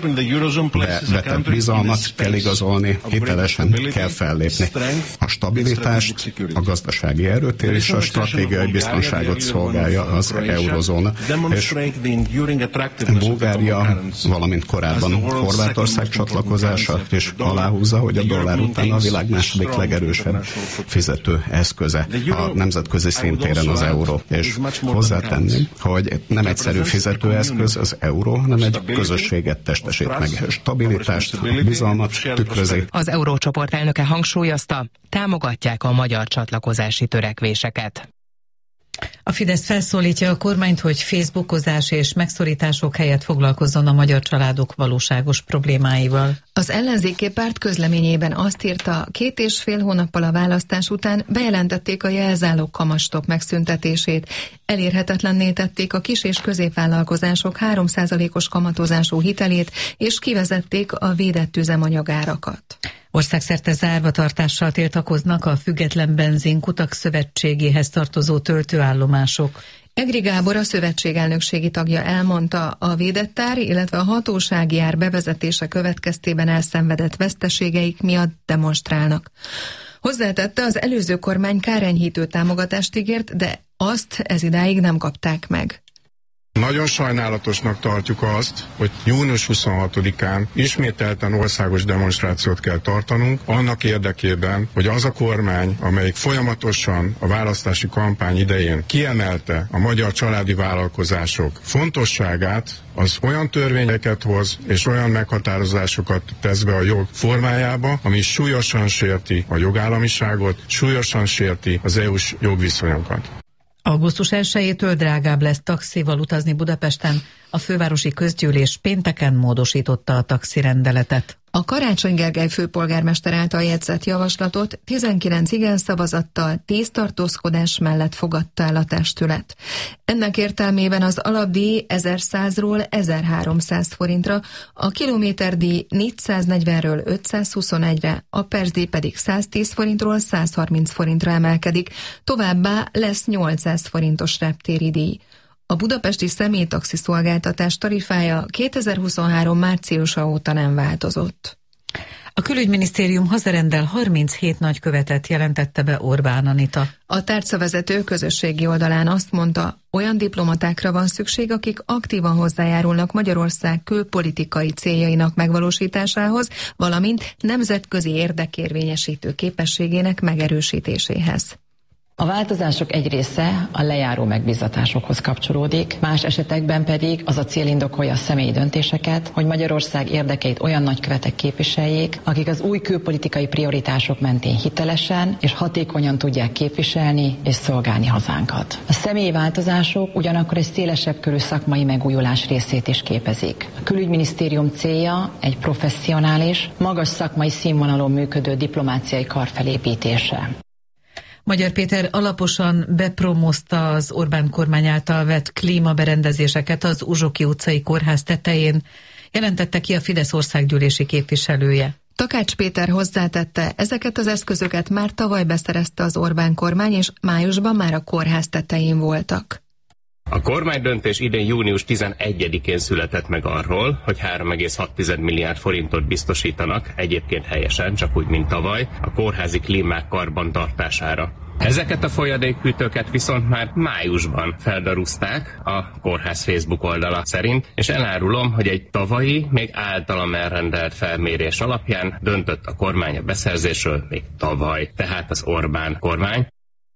vetett bizalmat kell igazolni, hitelesen kell fellépni. A stabilitást, a gazdasági erőt és a stratégiai biztonságot szolgálja az eurozóna, és Bulgária, valamint korábban Horvátország csatlakozása is aláhúzza, hogy a dollár után a világ második legerősebb fizető eszköze a nemzetközi szintéren az euró. És hozzátenném, hogy nem egyszerű fizetőeszköz az euró, hanem egy közösséget testesít meg. Stabilitást, bizalmat tükrözi. Az Eurócsoport elnöke hangsúlyozta, támogatják a magyar csatlakozási törekvéseket. A Fidesz felszólítja a kormányt, hogy facebookozás és megszorítások helyett foglalkozzon a magyar családok valóságos problémáival. Az ellenzéki párt közleményében azt írta, két és fél hónappal a választás után bejelentették a jelzálog kamatstop megszüntetését, elérhetetlenné tették a kis- és középvállalkozások három százalékos kamatozású hitelét, és kivezették a védett üzemanyagárakat. Országszerte zárvatartással tiltakoznak a Független Benzinkutak Szövetségéhez tartozó töltőállomások. Egri Gábor, a szövetség elnökségi tagja elmondta, a védett ár, illetve a hatósági ár bevezetése következtében elszenvedett veszteségeik miatt demonstrálnak. Hozzátette, az előző kormány kárenyhítő támogatást ígért, de azt ezidáig nem kapták meg. Nagyon sajnálatosnak tartjuk azt, hogy június huszonhatodikán ismételten országos demonstrációt kell tartanunk, annak érdekében, hogy az a kormány, amelyik folyamatosan a választási kampány idején kiemelte a magyar családi vállalkozások fontosságát, az olyan törvényeket hoz és olyan meghatározásokat tesz be a jog formájába, ami súlyosan sérti a jogállamiságot, súlyosan sérti az é u-s jogviszonyokat. augusztus elsejétől drágább lesz taxival utazni Budapesten. A fővárosi közgyűlés pénteken módosította a taxirendeletet. A Karácsony Gergely főpolgármester által jegyzett javaslatot tizenkilenc igen szavazattal, tíz tartózkodás mellett fogadta el a testület. Ennek értelmében az alapdíj ezerszázról ezerháromszáz forintra, a kilométerdíj négyszáznegyvenről ötszázhuszonegyre, a percdíj pedig száztíz forintról százharminc forintra emelkedik, továbbá lesz nyolcszáz forintos reptéri díj. A budapesti személytaxi szolgáltatás tarifája kétezer-huszonhárom márciusa óta nem változott. A külügyminisztérium hazarendel harminchét nagykövetet, jelentette be Orbán Anita. A tárcavezető közösségi oldalán azt mondta, olyan diplomatákra van szükség, akik aktívan hozzájárulnak Magyarország külpolitikai céljainak megvalósításához, valamint nemzetközi érdekérvényesítő képességének megerősítéséhez. A változások egy része a lejáró megbízatásokhoz kapcsolódik, más esetekben pedig az a cél indokolja a személyi döntéseket, hogy Magyarország érdekeit olyan nagykövetek képviseljék, akik az új külpolitikai prioritások mentén hitelesen és hatékonyan tudják képviselni és szolgálni hazánkat. A személyi változások ugyanakkor egy szélesebb körű szakmai megújulás részét is képezik. A külügyminisztérium célja egy professzionális, magas szakmai színvonalon működő diplomáciai kar felépítése. Magyar Péter alaposan bepromozta az Orbán kormány által vett klímaberendezéseket az Uzsoki utcai kórház tetején, jelentette ki a Fidesz országgyűlési képviselője. Takács Péter hozzátette, ezeket az eszközöket már tavaly beszerezte az Orbán kormány, és májusban már a kórház tetején voltak. A kormánydöntés idén június tizenegyedikén született meg arról, hogy három egész hat milliárd forintot biztosítanak, egyébként helyesen, csak úgy, mint tavaly, a kórházi klímák karbantartására. Ezeket a folyadékhűtőket viszont már májusban feldarúzták a kórház Facebook oldala szerint, és elárulom, hogy egy tavalyi, még általam elrendelt felmérés alapján döntött a kormány a beszerzésről még tavaly, tehát az Orbán kormány.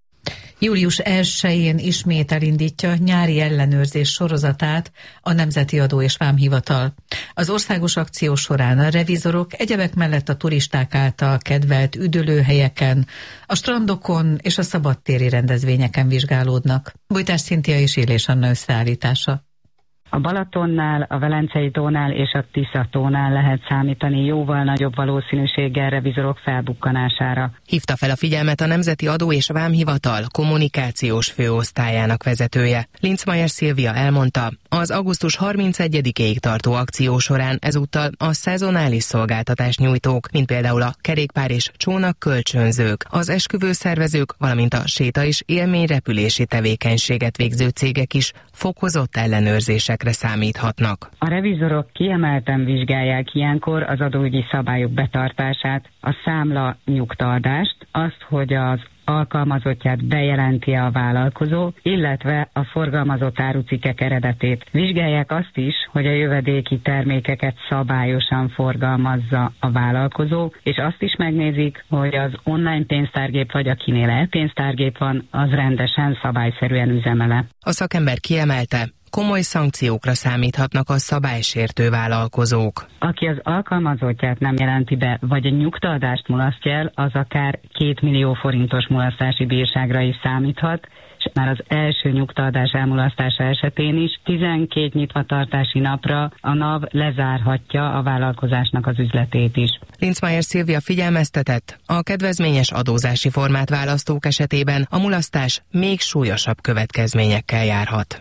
július elsején ismét elindítja nyári ellenőrzés sorozatát a Nemzeti Adó és Vámhivatal. Az országos akció során a revizorok egyebek mellett a turisták által kedvelt üdülőhelyeken, a strandokon és a szabadtéri rendezvényeken vizsgálódnak. Bújtás Szintia és Illés Anna összeállítása. A Balatonnál, a Velencei tónál és a Tisza tónál lehet számítani jóval nagyobb valószínűséggel revizorok felbukkanására. Hívta fel a figyelmet a Nemzeti Adó és Vámhivatal kommunikációs főosztályának vezetője. Linzmeier Szilvia elmondta, az augusztus harmincegyedikéig tartó akció során ezúttal a szezonális szolgáltatás nyújtók, mint például a kerékpár és csónak kölcsönzők, az esküvőszervezők, valamint a séta és élményrepülési tevékenységet végző cégek is fokozott ellenőrzésekre számíthatnak. A revizorok kiemelten vizsgálják ilyenkor az adóügyi szabályok betartását, a számla nyugtaadást, azt, hogy az alkalmazottját bejelenti a vállalkozó, illetve a forgalmazott árucikkek eredetét. Vizsgálják azt is, hogy a jövedéki termékeket szabályosan forgalmazza a vállalkozó, és azt is megnézik, hogy az online pénztárgép vagy akinél e-pénztárgép van, az rendesen, szabályszerűen üzemele. A szakember kiemelte, komoly szankciókra számíthatnak a szabálysértő vállalkozók. Aki az alkalmazottját nem jelenti be, vagy a nyugtaadást mulasztja el, az akár két millió forintos mulasztási bírságra is számíthat, és már az első nyugtaadás elmulasztása esetén is tizenkét nyitvatartási napra a NAV lezárhatja a vállalkozásnak az üzletét is. Linzmeier Szilvia figyelmeztetett, a kedvezményes adózási formát választók esetében a mulasztás még súlyosabb következményekkel járhat.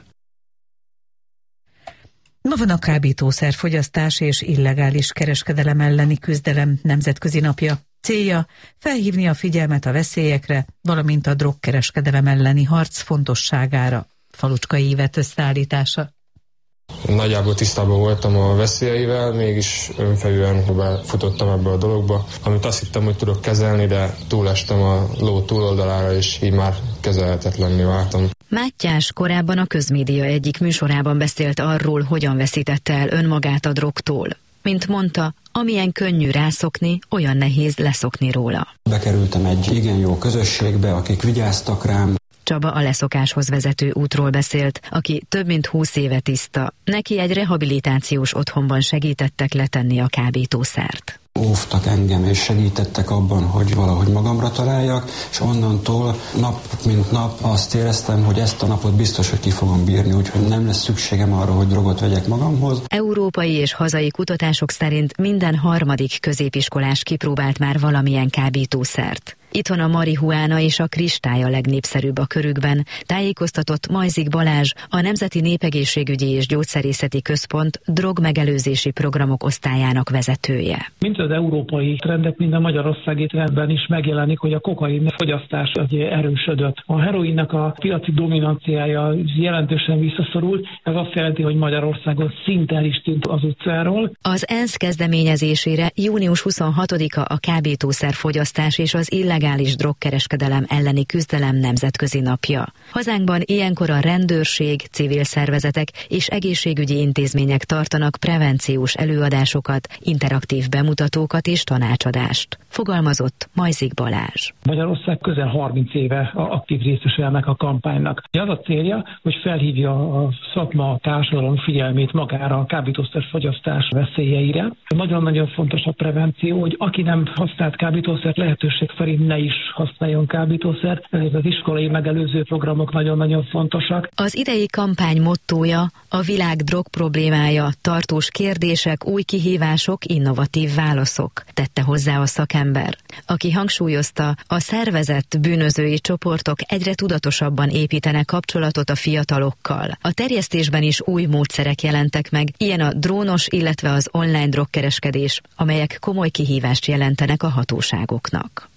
Ma van a kábítószerfogyasztás és illegális kereskedelem elleni küzdelem nemzetközi napja. Célja felhívni a figyelmet a veszélyekre, valamint a drogkereskedelem elleni harc fontosságára. Falucskai Ivett összeállítása. Nagyjából tisztában voltam a veszélyeivel, mégis önfelűen futottam ebbe a dologba, amit azt hittem, hogy tudok kezelni, de túlestem a ló túloldalára, és így már kezelhetetlenné váltam. Mátyás korábban a Közmédia egyik műsorában beszélt arról, hogyan veszítette el önmagát a drogtól. Mint mondta, amilyen könnyű rászokni, olyan nehéz leszokni róla. Bekerültem egy igen jó közösségbe, akik vigyáztak rám. Csaba a leszokáshoz vezető útról beszélt, aki több mint húsz éve tiszta. Neki egy rehabilitációs otthonban segítettek letenni a kábítószert. Óvtak engem és segítettek abban, hogy valahogy magamra találjak, és onnantól nap mint nap azt éreztem, hogy ezt a napot biztos, hogy ki fogom bírni, úgyhogy nem lesz szükségem arra, hogy drogot vegyek magamhoz. Európai és hazai kutatások szerint minden harmadik középiskolás kipróbált már valamilyen kábítószert. Itthon a marihuána és a kristály a legnépszerűbb a körükben, tájékoztatott Majzik Balázs, a Nemzeti Népegészségügyi és Gyógyszerészeti Központ drogmegelőzési programok osztályának vezetője. Mint az európai trendek, mind a Magyarországi trendben is megjelenik, hogy a kokain fogyasztás erősödött. A heroinnak a piaci dominanciája jelentősen visszaszorult, ez azt jelenti, hogy Magyarországon szinte el is tűnt az utcáról. Az ENSZ kezdeményezésére június huszonhatodika a kábítószerfogyasztás és az illegális drogkereskedelem elleni küzdelem nemzetközi napja. Hazánkban ilyenkor a rendőrség, civil szervezetek és egészségügyi intézmények tartanak prevenciós előadásokat, interaktív bemutatókat és tanácsadást. Fogalmazott Majzik Balázs. Magyarország közel harminc éve aktív részese ennek a kampánynak. Az a célja, hogy felhívja a szakma, a társadalom figyelmét magára a kábítószerfogyasztás veszélyeire. Nagyon-nagyon fontos a prevenció, hogy aki nem használt kábítószert, lehetőség szerint ne is használjon kábítószert. Ezek az iskolai megelőző programok nagyon-nagyon fontosak. Az idei kampány mottója a világ drog problémája, tartós kérdések, új kihívások, innovatív válaszok, tette hozzá a szakember, aki hangsúlyozta, a szervezett bűnözői csoportok egyre tudatosabban építenek kapcsolatot a fiatalokkal. A terjesztésben is új módszerek jelentek meg, ilyen a drónos, illetve az online drogkereskedés, amelyek komoly kihívást jelentenek a hatóságoknak.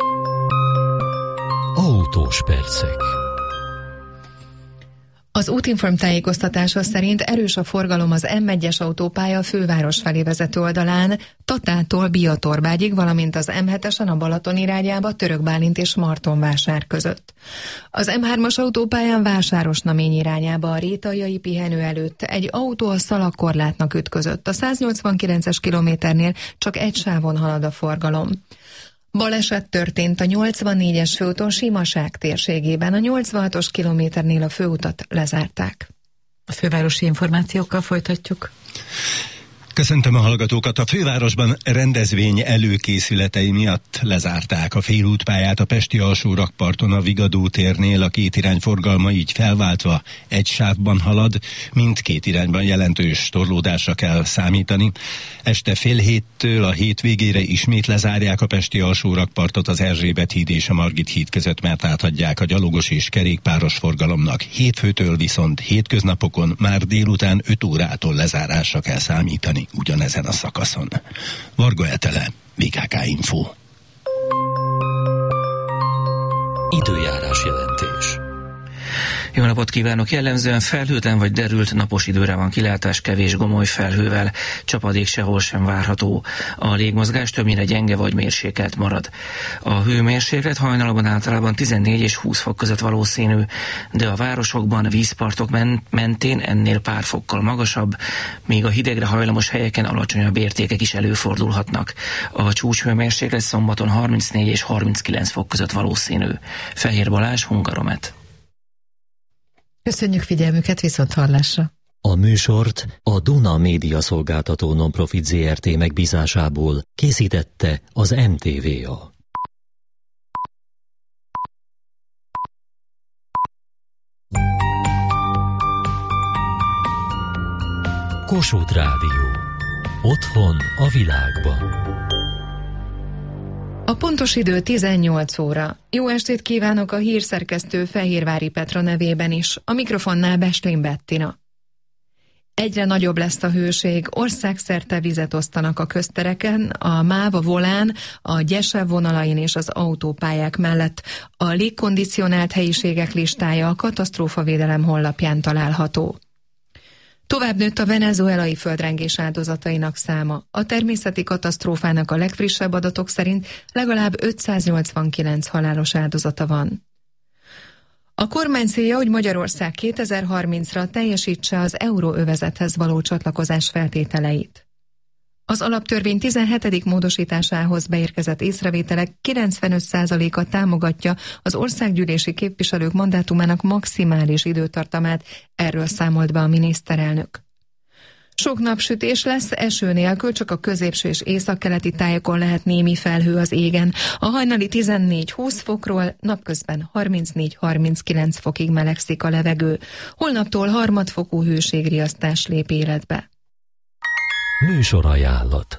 Autós percek. Az Útinform tájékoztatása szerint erős a forgalom az M egyes autópálya főváros felé vezető oldalán, Tatától Biatorbágyig, valamint az M hetesen a Balaton irányába Török Bálint és Martonvásár között. Az M hármas autópályán Vásárosnamény irányába a Rétaljai pihenő előtt egy autó a szalagkorlátnak ütközött. A száznyolcvankilences kilométernél csak egy sávon halad a forgalom. Baleset történt a nyolcvannégyes főúton Simaság térségében, a nyolcvanhatos kilométernél a főutat lezárták. A fővárosi információkkal folytatjuk. Köszöntöm a hallgatókat! A fővárosban rendezvény előkészületei miatt lezárták a félútpályát a pesti alsó rakparton a Vigadó térnél, a két irány forgalma így felváltva egy sávban halad, mindkét irányban jelentős torlódásra kell számítani. Este fél héttől a hét végére ismét lezárják a pesti alsó rakpartot az Erzsébet híd és a Margit híd között, mert átadják a gyalogos és kerékpáros forgalomnak. Hétfőtől viszont hétköznapokon már délután öt órától lezárásra kell számítani ugyanezen a szakaszon. Varga Etele, vé ká ká Info. Időjárás jelentés. Jó napot kívánok! Jellemzően felhőtlen vagy derült napos időre van kilátás, kevés gomoly felhővel, csapadék sehol sem várható. A légmozgás többnyire gyenge vagy mérsékelt marad. A hőmérséklet hajnalban általában tizennégy és húsz fok között valószínű, de a városokban, vízpartok mentén ennél pár fokkal magasabb, míg a hidegre hajlamos helyeken alacsonyabb értékek is előfordulhatnak. A csúcshőmérséklet szombaton harmincnégy és harminckilenc fok között valószínű. Fehér Balázs, Hungaromet. Köszönjük figyelmüket, viszont hallásra! A műsort a Duna Média Szolgáltató Nonprofit zé er té megbízásából készítette az em té vé á. Kossuth Rádió. Otthon a világban. A pontos idő tizennyolc óra. Jó estét kívánok a hírszerkesztő Fehérvári Petra nevében is. A mikrofonnál Beslin Bettina. Egyre nagyobb lesz a hőség, országszerte vizet osztanak a köztereken, a MÁV, a Volán, a Gyesev vonalain és az autópályák mellett. A légkondicionált helyiségek listája a katasztrófavédelem honlapján található. Tovább nőtt a venezuelai földrengés áldozatainak száma. A természeti katasztrófának a legfrissebb adatok szerint legalább ötszáznyolcvankilenc halálos áldozata van. A kormány célja, hogy Magyarország kétezer-harmincra teljesítse az euróövezethez való csatlakozás feltételeit. Az alaptörvény tizenhetedik módosításához beérkezett észrevételek kilencvenöt százaléka támogatja az országgyűlési képviselők mandátumának maximális időtartamát, erről számolt be a miniszterelnök. Sok napsütés lesz, eső nélkül, csak a középső és északkeleti tájakon lehet némi felhő az égen. A hajnali tizennégy-húsz fokról napközben harmincnégy-harminckilenc fokig melegszik a levegő. Holnaptól harmadfokú hőségriasztás lép életbe. Műsorajánlat.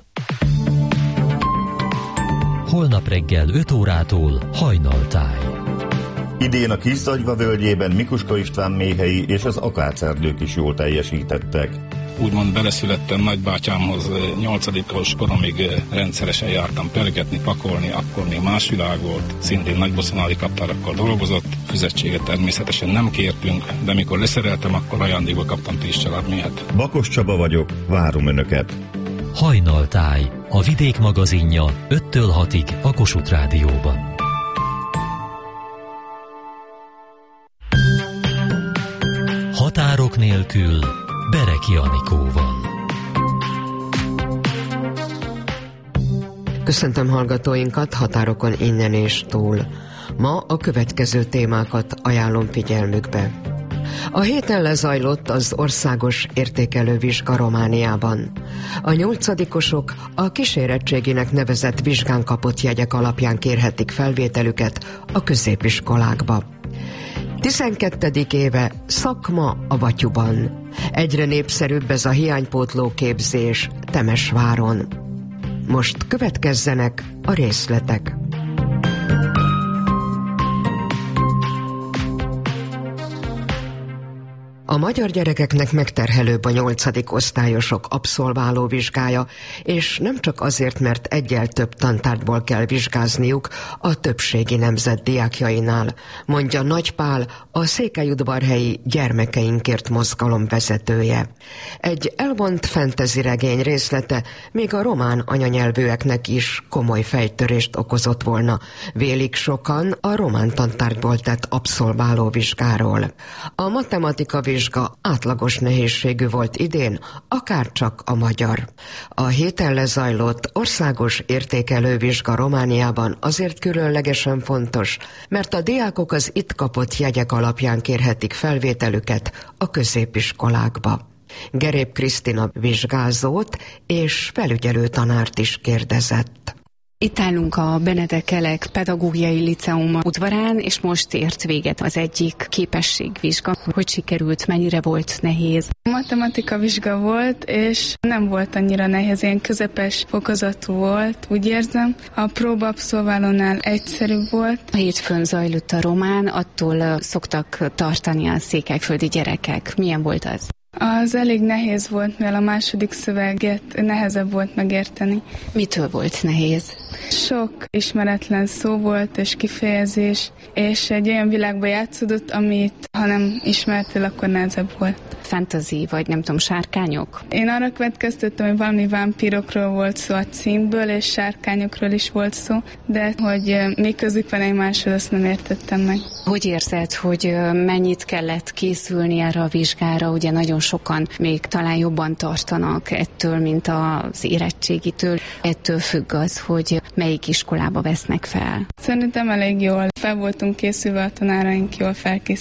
Holnap reggel öt órától Hajnaltáj. Idén a Kis-Zagyva völgyében Mikuska István méhei és az akácerdők is jól teljesítettek. Úgymond beleszülettem nagybátyámhoz, nyolcadikos koromig rendszeresen jártam pörgetni, pakolni, akkor még más világ volt, szintén nagyboszonali kaptárakkal dolgozott, fizetséget természetesen nem kértünk, de mikor leszereltem, akkor ajándékba kaptam tíz családméhet. Bakos Csaba vagyok, várom Önöket! Hajnaltáj, a Vidék magazinja öttől hatig a Kossuth Rádióban. Határok nélkül Bereki Anikóval. Köszöntöm hallgatóinkat határokon innen és túl. Ma a következő témákat ajánlom figyelmükbe. A héten lezajlott az országos értékelővizsga Romániában. A nyolcadikosok a kísérettséginek nevezett vizsgán kapott jegyek alapján kérhetik felvételüket a középiskolákba. tizenkettedik éve szakma a Batyuban. Egyre népszerűbb ez a hiánypótló képzés Temesváron. Most következzenek a részletek. A magyar gyerekeknek megterhelőbb a nyolcadik osztályosok abszolváló vizsgája, és nem csak azért, mert egyel több tantárgyból kell vizsgázniuk a többségi nemzet diákjainál, mondja Nagy Pál, a Székelyudvarhelyi Gyermekeinkért mozgalom vezetője. Egy elvont fantasy regény részlete még a román anyanyelvűeknek is komoly fejtörést okozott volna, vélik sokan a román tantárgyból tett abszolváló vizsgáról. A matematika vizsgáról vizsga átlagos nehézségű volt idén, akárcsak a magyar. A héten lezajlott országos értékelővizsga Romániában azért különlegesen fontos, mert a diákok az itt kapott jegyek alapján kérhetik felvételüket a középiskolákba. Gerép Krisztina vizsgázót és felügyelő tanárt is kérdezett. Itt állunk a Benedek Elek Pedagógiai Liceum udvarán, és most ért véget az egyik képességvizsga. Hogy sikerült, mennyire volt nehéz? Matematika vizsga volt, és nem volt annyira nehéz, ilyen közepes fokozatú volt, úgy érzem. A próba abszolválónál egyszerűbb volt. A hétfőn zajlott a román, attól szoktak tartani a székelyföldi gyerekek. Milyen volt az? Az elég nehéz volt, mivel a második szöveget nehezebb volt megérteni. Mitől volt nehéz? Sok ismeretlen szó volt és kifejezés, és egy olyan világban játszódott, amit ha nem ismertél, akkor nehezebb volt. Fantasy, vagy nem tudom, sárkányok? Én arra következtettem, hogy valami vámpírokról volt szó a címből, és sárkányokról is volt szó, de hogy mi közük van egymáshoz, azt nem értettem meg. Hogy érzed, hogy mennyit kellett készülni erre a vizsgára? Ugye nagyon sokan még talán jobban tartanak ettől, mint az érettségitől. Ettől függ az, hogy melyik iskolába vesznek fel. Szerintem elég jól fel voltunk készülve, a tanáraink jól felkészítettek.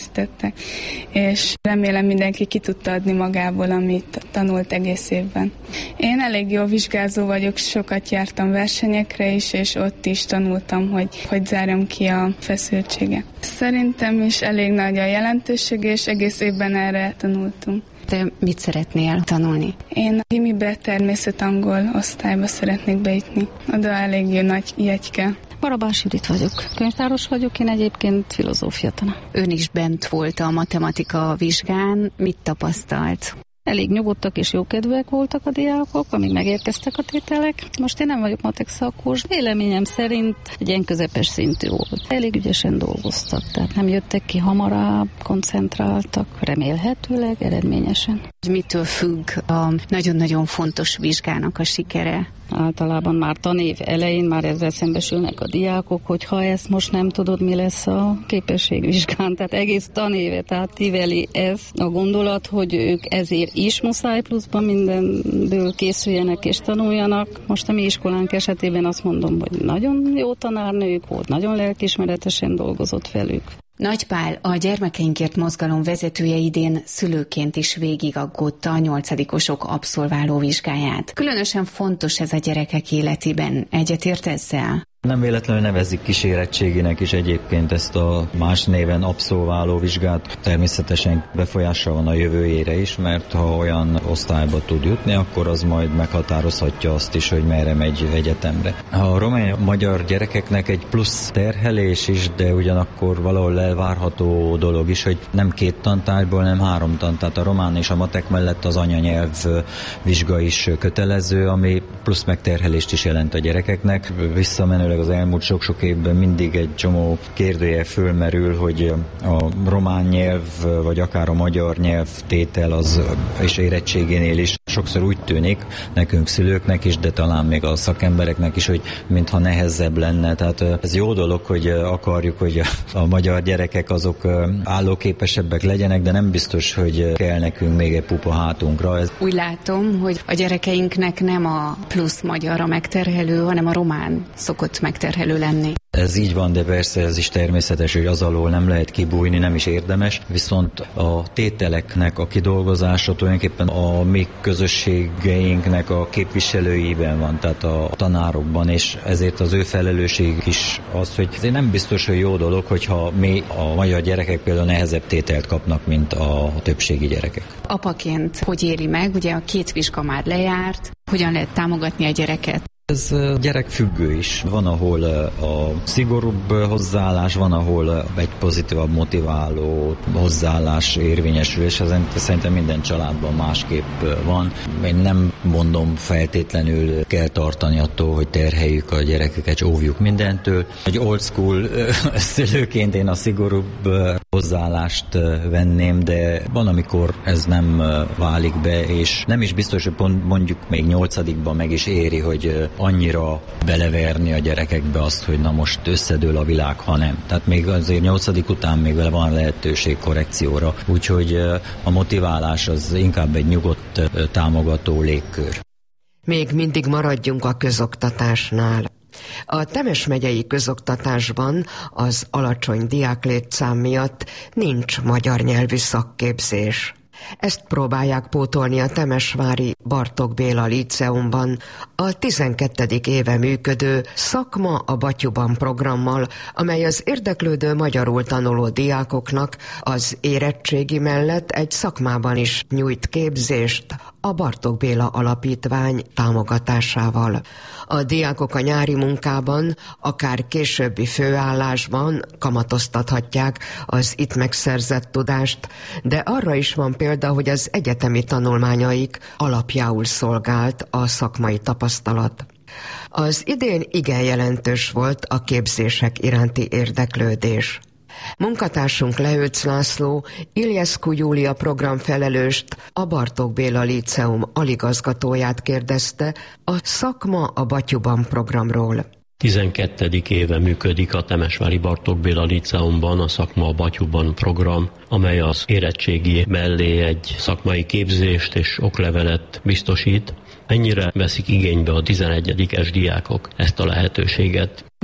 leszek. És remélem mindenki ki tudta adni magából, amit tanult egész évben. Én elég jó vizsgázó vagyok, sokat jártam versenyekre is, és ott is tanultam, hogy hogy zárjam ki a feszültséget. Szerintem is elég nagy a jelentőség, és egész évben erre tanultunk. Te mit szeretnél tanulni? Én a gimibe természet-angol osztályba szeretnék bejutni. Oda elég jó nagy jegyke. Barabás Judit vagyok. Könyvtáros vagyok, én egyébként filozófia tanár. Ön is bent volt a matematika vizsgán. Mit tapasztalt? Elég nyugodtak és jókedvűek voltak a diákok, amíg megérkeztek a tételek. Most én nem vagyok matek szakos. Véleményem szerint egy ilyen közepes szintű volt. Elég ügyesen dolgoztak, tehát nem jöttek ki hamarabb, koncentráltak, remélhetőleg eredményesen. Mitől függ a nagyon-nagyon fontos vizsgának a sikere? Általában már tanév elején már ezzel szembesülnek a diákok, hogy ha ezt most nem tudod, mi lesz a képességvizsgán. Tehát egész tanévet átíveli ez a gondolat, hogy ők ezért is muszáj pluszban mindenből készüljenek és tanuljanak. Most a mi iskolánk esetében azt mondom, hogy nagyon jó tanárnők volt, nagyon lelkiismeretesen dolgozott velük. Nagy Pál, a Gyermekeinkért mozgalom vezetője idén szülőként is végigaggódta a nyolcadikosok abszolváló vizsgáját. Különösen fontos ez a gyerekek életében. Egyetért ezzel? Nem véletlenül nevezik kísérettségének is egyébként ezt a más néven abszolváló vizsgát. Természetesen befolyással van a jövőjére is, mert ha olyan osztályba tud jutni, akkor az majd meghatározhatja azt is, hogy merre megy egyetemre. A román-magyar gyerekeknek egy plusz terhelés is, de ugyanakkor valahol elvárható dolog is, hogy nem két tantárgyból, nem három tantár. Tehát a román és a matek mellett az anyanyelv vizsga is kötelező, ami plusz megterhelést is jelent a gyerekeknek. Visszamenőleg az elmúlt sok-sok évben mindig egy csomó kérdője fölmerül, hogy a román nyelv, vagy akár a magyar nyelv tétel az és érettségénél is sokszor úgy tűnik nekünk szülőknek is, de talán még a szakembereknek is, hogy mintha nehezebb lenne. Tehát ez jó dolog, hogy akarjuk, hogy a magyar gyerekek azok állóképesebbek legyenek, de nem biztos, hogy kell nekünk még egy pupa hátunkra. Ez... Úgy látom, hogy a gyerekeinknek nem a plusz magyar a megterhelő, hanem a román szokott megterhelő lenni. Ez így van, de persze ez is természetes, hogy az alól nem lehet kibújni, nem is érdemes, viszont a tételeknek a kidolgozása tulajdonképpen a mi közösségeinknek a képviselőiben van, tehát a tanárokban, és ezért az ő felelősség is az, hogy ezért nem biztos, hogy jó dolog, hogyha mi a magyar gyerekek például nehezebb tételt kapnak, mint a többségi gyerekek. Apaként hogy éli meg, ugye a két vizsga már lejárt, hogyan lehet támogatni a gyereket? Ez gyerekfüggő is. Van, ahol a szigorúbb hozzáállás, van, ahol egy pozitívabb, motiváló hozzáállás érvényesül, és ez szerintem minden családban másképp van. Én nem mondom feltétlenül kell tartani attól, hogy terheljük a gyerekeket, óvjuk mindentől. Egy old school szülőként én a szigorúbb hozzáállást venném, de van, amikor ez nem válik be, és nem is biztos, hogy pont mondjuk még nyolcadikban meg is éri, hogy annyira beleverni a gyerekekbe azt, hogy na most összedől a világ, ha nem. Tehát még azért nyolcadik után még vele van lehetőség korrekcióra, úgyhogy a motiválás az inkább egy nyugodt, támogató légkör. Még mindig maradjunk a közoktatásnál. A Temes megyei közoktatásban az alacsony diáklétszám miatt nincs magyar nyelvű szakképzés. Ezt próbálják pótolni a temesvári Bartók Béla Líceumban, a tizenkettedik éve működő Szakma a Batyuban programmal, amely az érdeklődő magyarul tanuló diákoknak az érettségi mellett egy szakmában is nyújt képzést a Bartók Béla Alapítvány támogatásával. A diákok a nyári munkában, akár későbbi főállásban kamatoztathatják az itt megszerzett tudást, de arra is van példa, hogy az egyetemi tanulmányaik alapjául szolgált a szakmai tapasztalat. Az idén igen jelentős volt a képzések iránti érdeklődés. Munkatársunk Leőc László, Iliescu Júlia programfelelőst, a Bartók Béla Líceum aligazgatóját kérdezte a Szakma a Batyuban programról. tizenkettedik éve működik a temesvári Bartók Béla Líceumban a Szakma a Batyuban program, amely az érettségi mellé egy szakmai képzést és oklevelet biztosít. Ennyire veszik igénybe a tizenegyedikes diákok ezt a lehetőséget.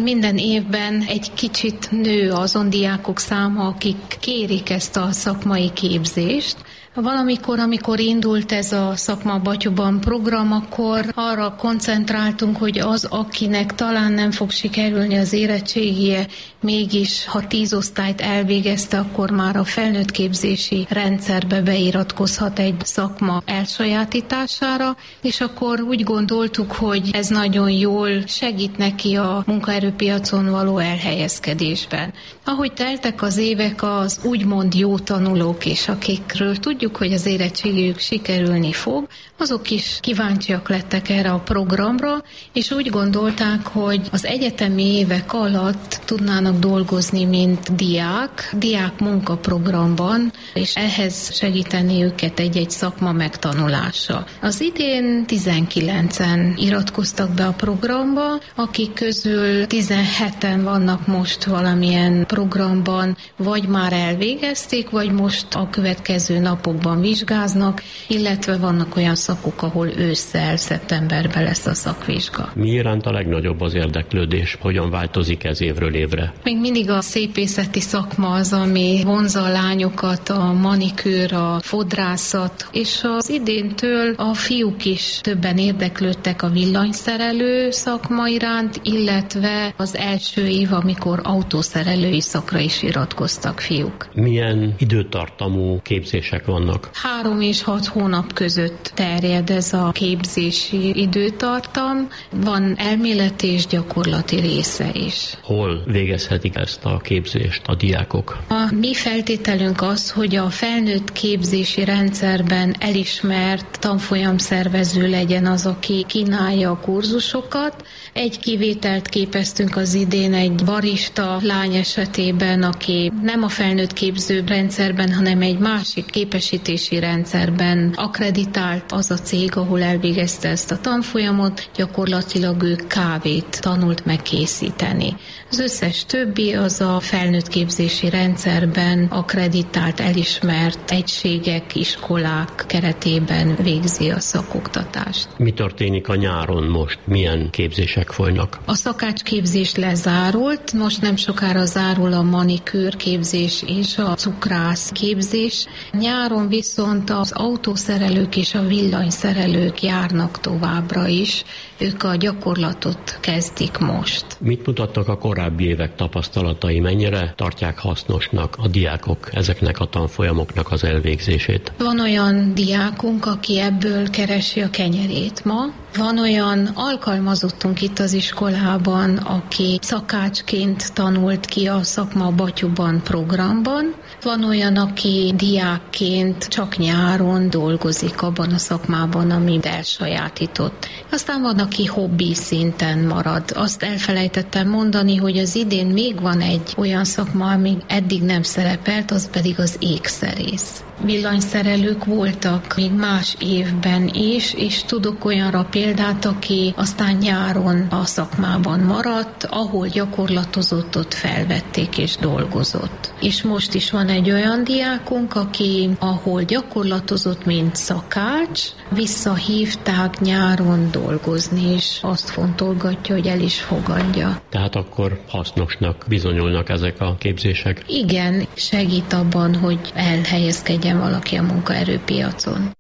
Minden évben egy kicsit nő azon diákok száma, akik kérik ezt a szakmai képzést. Valamikor, amikor indult ez a Szakma a Batyuban program, akkor arra koncentráltunk, hogy az, akinek talán nem fog sikerülni az érettségie, mégis ha tíz osztályt elvégezte, akkor már a felnőtt képzési rendszerbe beiratkozhat egy szakma elsajátítására, és akkor úgy gondoltuk, hogy ez nagyon jól segít neki a munkaerőpiacon való elhelyezkedésben. Ahogy teltek az évek, az úgymond jó tanulók, és akikről tudjuk, hogy az érettségük sikerülni fog, azok is kíváncsiak lettek erre a programra, és úgy gondolták, hogy az egyetemi évek alatt tudnának dolgozni, mint diák, diák munkaprogramban, és ehhez segíteni őket egy-egy szakma megtanulása. Az idén tizenkilencen iratkoztak be a programba, akik közül tizenheten vannak most valamilyen programban, vagy már elvégezték, vagy most a következő napokban vizsgáznak, illetve vannak olyan szakok, ahol ősszel, szeptemberben lesz a szakvizsga. Mi iránt a legnagyobb az érdeklődés? Hogyan változik ez évről évre? Még mindig a szépészeti szakma az, ami vonzza a lányokat, a manikűr, a fodrászat, és az idéntől a fiúk is többen érdeklődtek a villanyszerelő szakma iránt, illetve az első év, amikor autószerelői szakra is iratkoztak fiúk. Milyen időtartamú képzések vannak? Három és hat hónap között terjed ez a képzési időtartam. Van elméleti és gyakorlati része is. Hol végezhetik ezt a képzést a diákok? A mi feltételünk az, hogy a felnőtt képzési rendszerben elismert tanfolyamszervező legyen az, aki kínálja a kurzusokat. Egy kivételt képeztünk az idén egy barista lány esetében, aki nem a felnőtt képző rendszerben, hanem egy másik képesítési rendszerben akkreditált az a cég, ahol elvégezte ezt a tanfolyamot, gyakorlatilag ő kávét tanult megkészíteni. Az összes többi az a felnőtt képzési rendszerben akkreditált, elismert egységek, iskolák keretében végzi a szakoktatást. Mi történik a nyáron most? Milyen képzések folynak? A szakácsképzés lezárult, most nem sokára zárul a manikűr képzés és a cukrász képzés. Nyáron viszont az autószerelők és a villanyszerelők járnak továbbra is, ők a gyakorlatot kezdik most. Mit mutattak a korábbi évek tapasztalatai, mennyire tartják hasznosnak a diákok ezeknek a tanfolyamoknak az elvégzését? Van olyan diákunk, aki ebből keresi a kenyerét ma, van olyan alkalmazottunk itt az iskolában, aki szakácsként tanult ki a Szakma a Batyuban programban, van olyan, aki diákként csak nyáron dolgozik abban a szakmában, amit elsajátított. Aztán van, aki hobbi szinten marad. Azt elfelejtettem mondani, hogy az idén még van egy olyan szakma, ami eddig nem szerepelt, az pedig az ékszerész. Villanyszerelők voltak még más évben is, és tudok olyanra példát, aki aztán nyáron a szakmában maradt, ahol gyakorlatozott, ott felvették és dolgozott. És most is van egy olyan diákunk, aki ahol gyakorlatozott, mint szakács, visszahívták nyáron dolgozni, és azt fontolgatja, hogy el is fogadja. Tehát akkor hasznosnak bizonyulnak ezek a képzések? Igen, segít abban, hogy elhelyezkedjen valaki a munkaerőpiacon.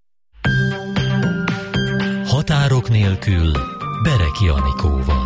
Határok nélkül Bereki Anikóval.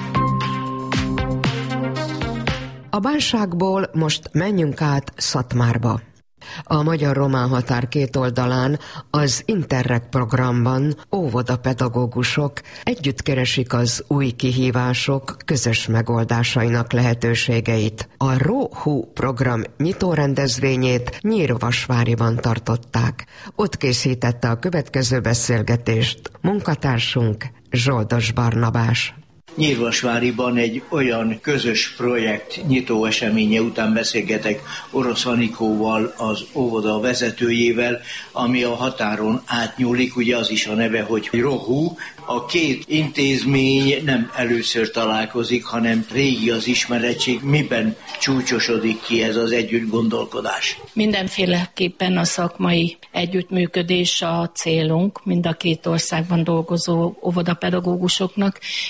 A Bánságból most menjünk át Szatmárba. A magyar-román határ két oldalán az Interreg programban óvodapedagógusok együtt keresik az új kihívások közös megoldásainak lehetőségeit. A RóHú program nyitórendezvényét Nyírvasváriban tartották. Ott készítette a következő beszélgetést munkatársunk Zsoldos Barnabás. Nyírvasváriban egy olyan közös projekt nyitó eseménye után beszélgetek Orosz Anikóval, az óvoda vezetőjével, ami a határon átnyúlik, ugye az is a neve, hogy RóHú. A két intézmény nem először találkozik, hanem régi az ismerettség. Miben csúcsosodik ki ez az együtt gondolkodás? Mindenféleképpen a szakmai együttműködés a célunk mind a két országban dolgozó óvodapedagógusoknak, hiszen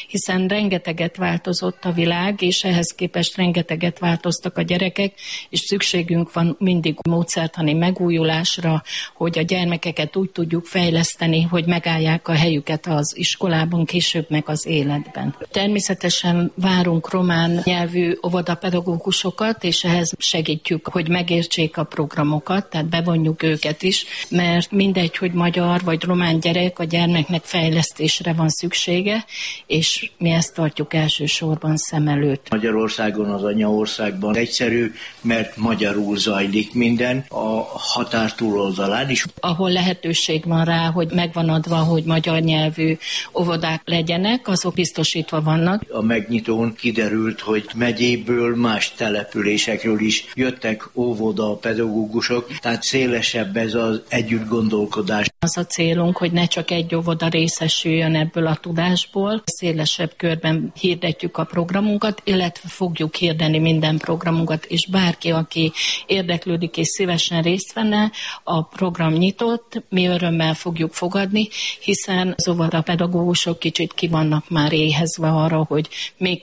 rengeteget változott a világ, és ehhez képest rengeteget változtak a gyerekek, és szükségünk van mindig módszertani megújulásra, hogy a gyermekeket úgy tudjuk fejleszteni, hogy megállják a helyüket az iskolában, később meg az életben. Természetesen várunk román nyelvű óvodapedagógusokat, és ehhez segítjük, hogy megértsék a programokat, tehát bevonjuk őket is, mert mindegy, hogy magyar vagy román gyerek, a gyermeknek fejlesztésre van szüksége, és mi ezt tartjuk elsősorban szem előtt. Magyarországon, az anyaországban egyszerű, mert magyarul zajlik minden, a határ túloldalán is. Ahol lehetőség van rá, hogy megvan adva, hogy magyar nyelvű óvodák legyenek, azok biztosítva vannak. A megnyitón kiderült, hogy megyéből, más településekről is jöttek óvoda pedagógusok, tehát szélesebb ez az együtt gondolkodás. Az a célunk, hogy ne csak egy óvoda részesüljön ebből a tudásból, szélesebb körben hirdetjük a programunkat, illetve fogjuk hirdeni minden programunkat, és bárki, aki érdeklődik és szívesen részt venne, a program nyitott, mi örömmel fogjuk fogadni, hiszen az óvodapedagógusok kicsit ki vannak már éhezve arra, hogy még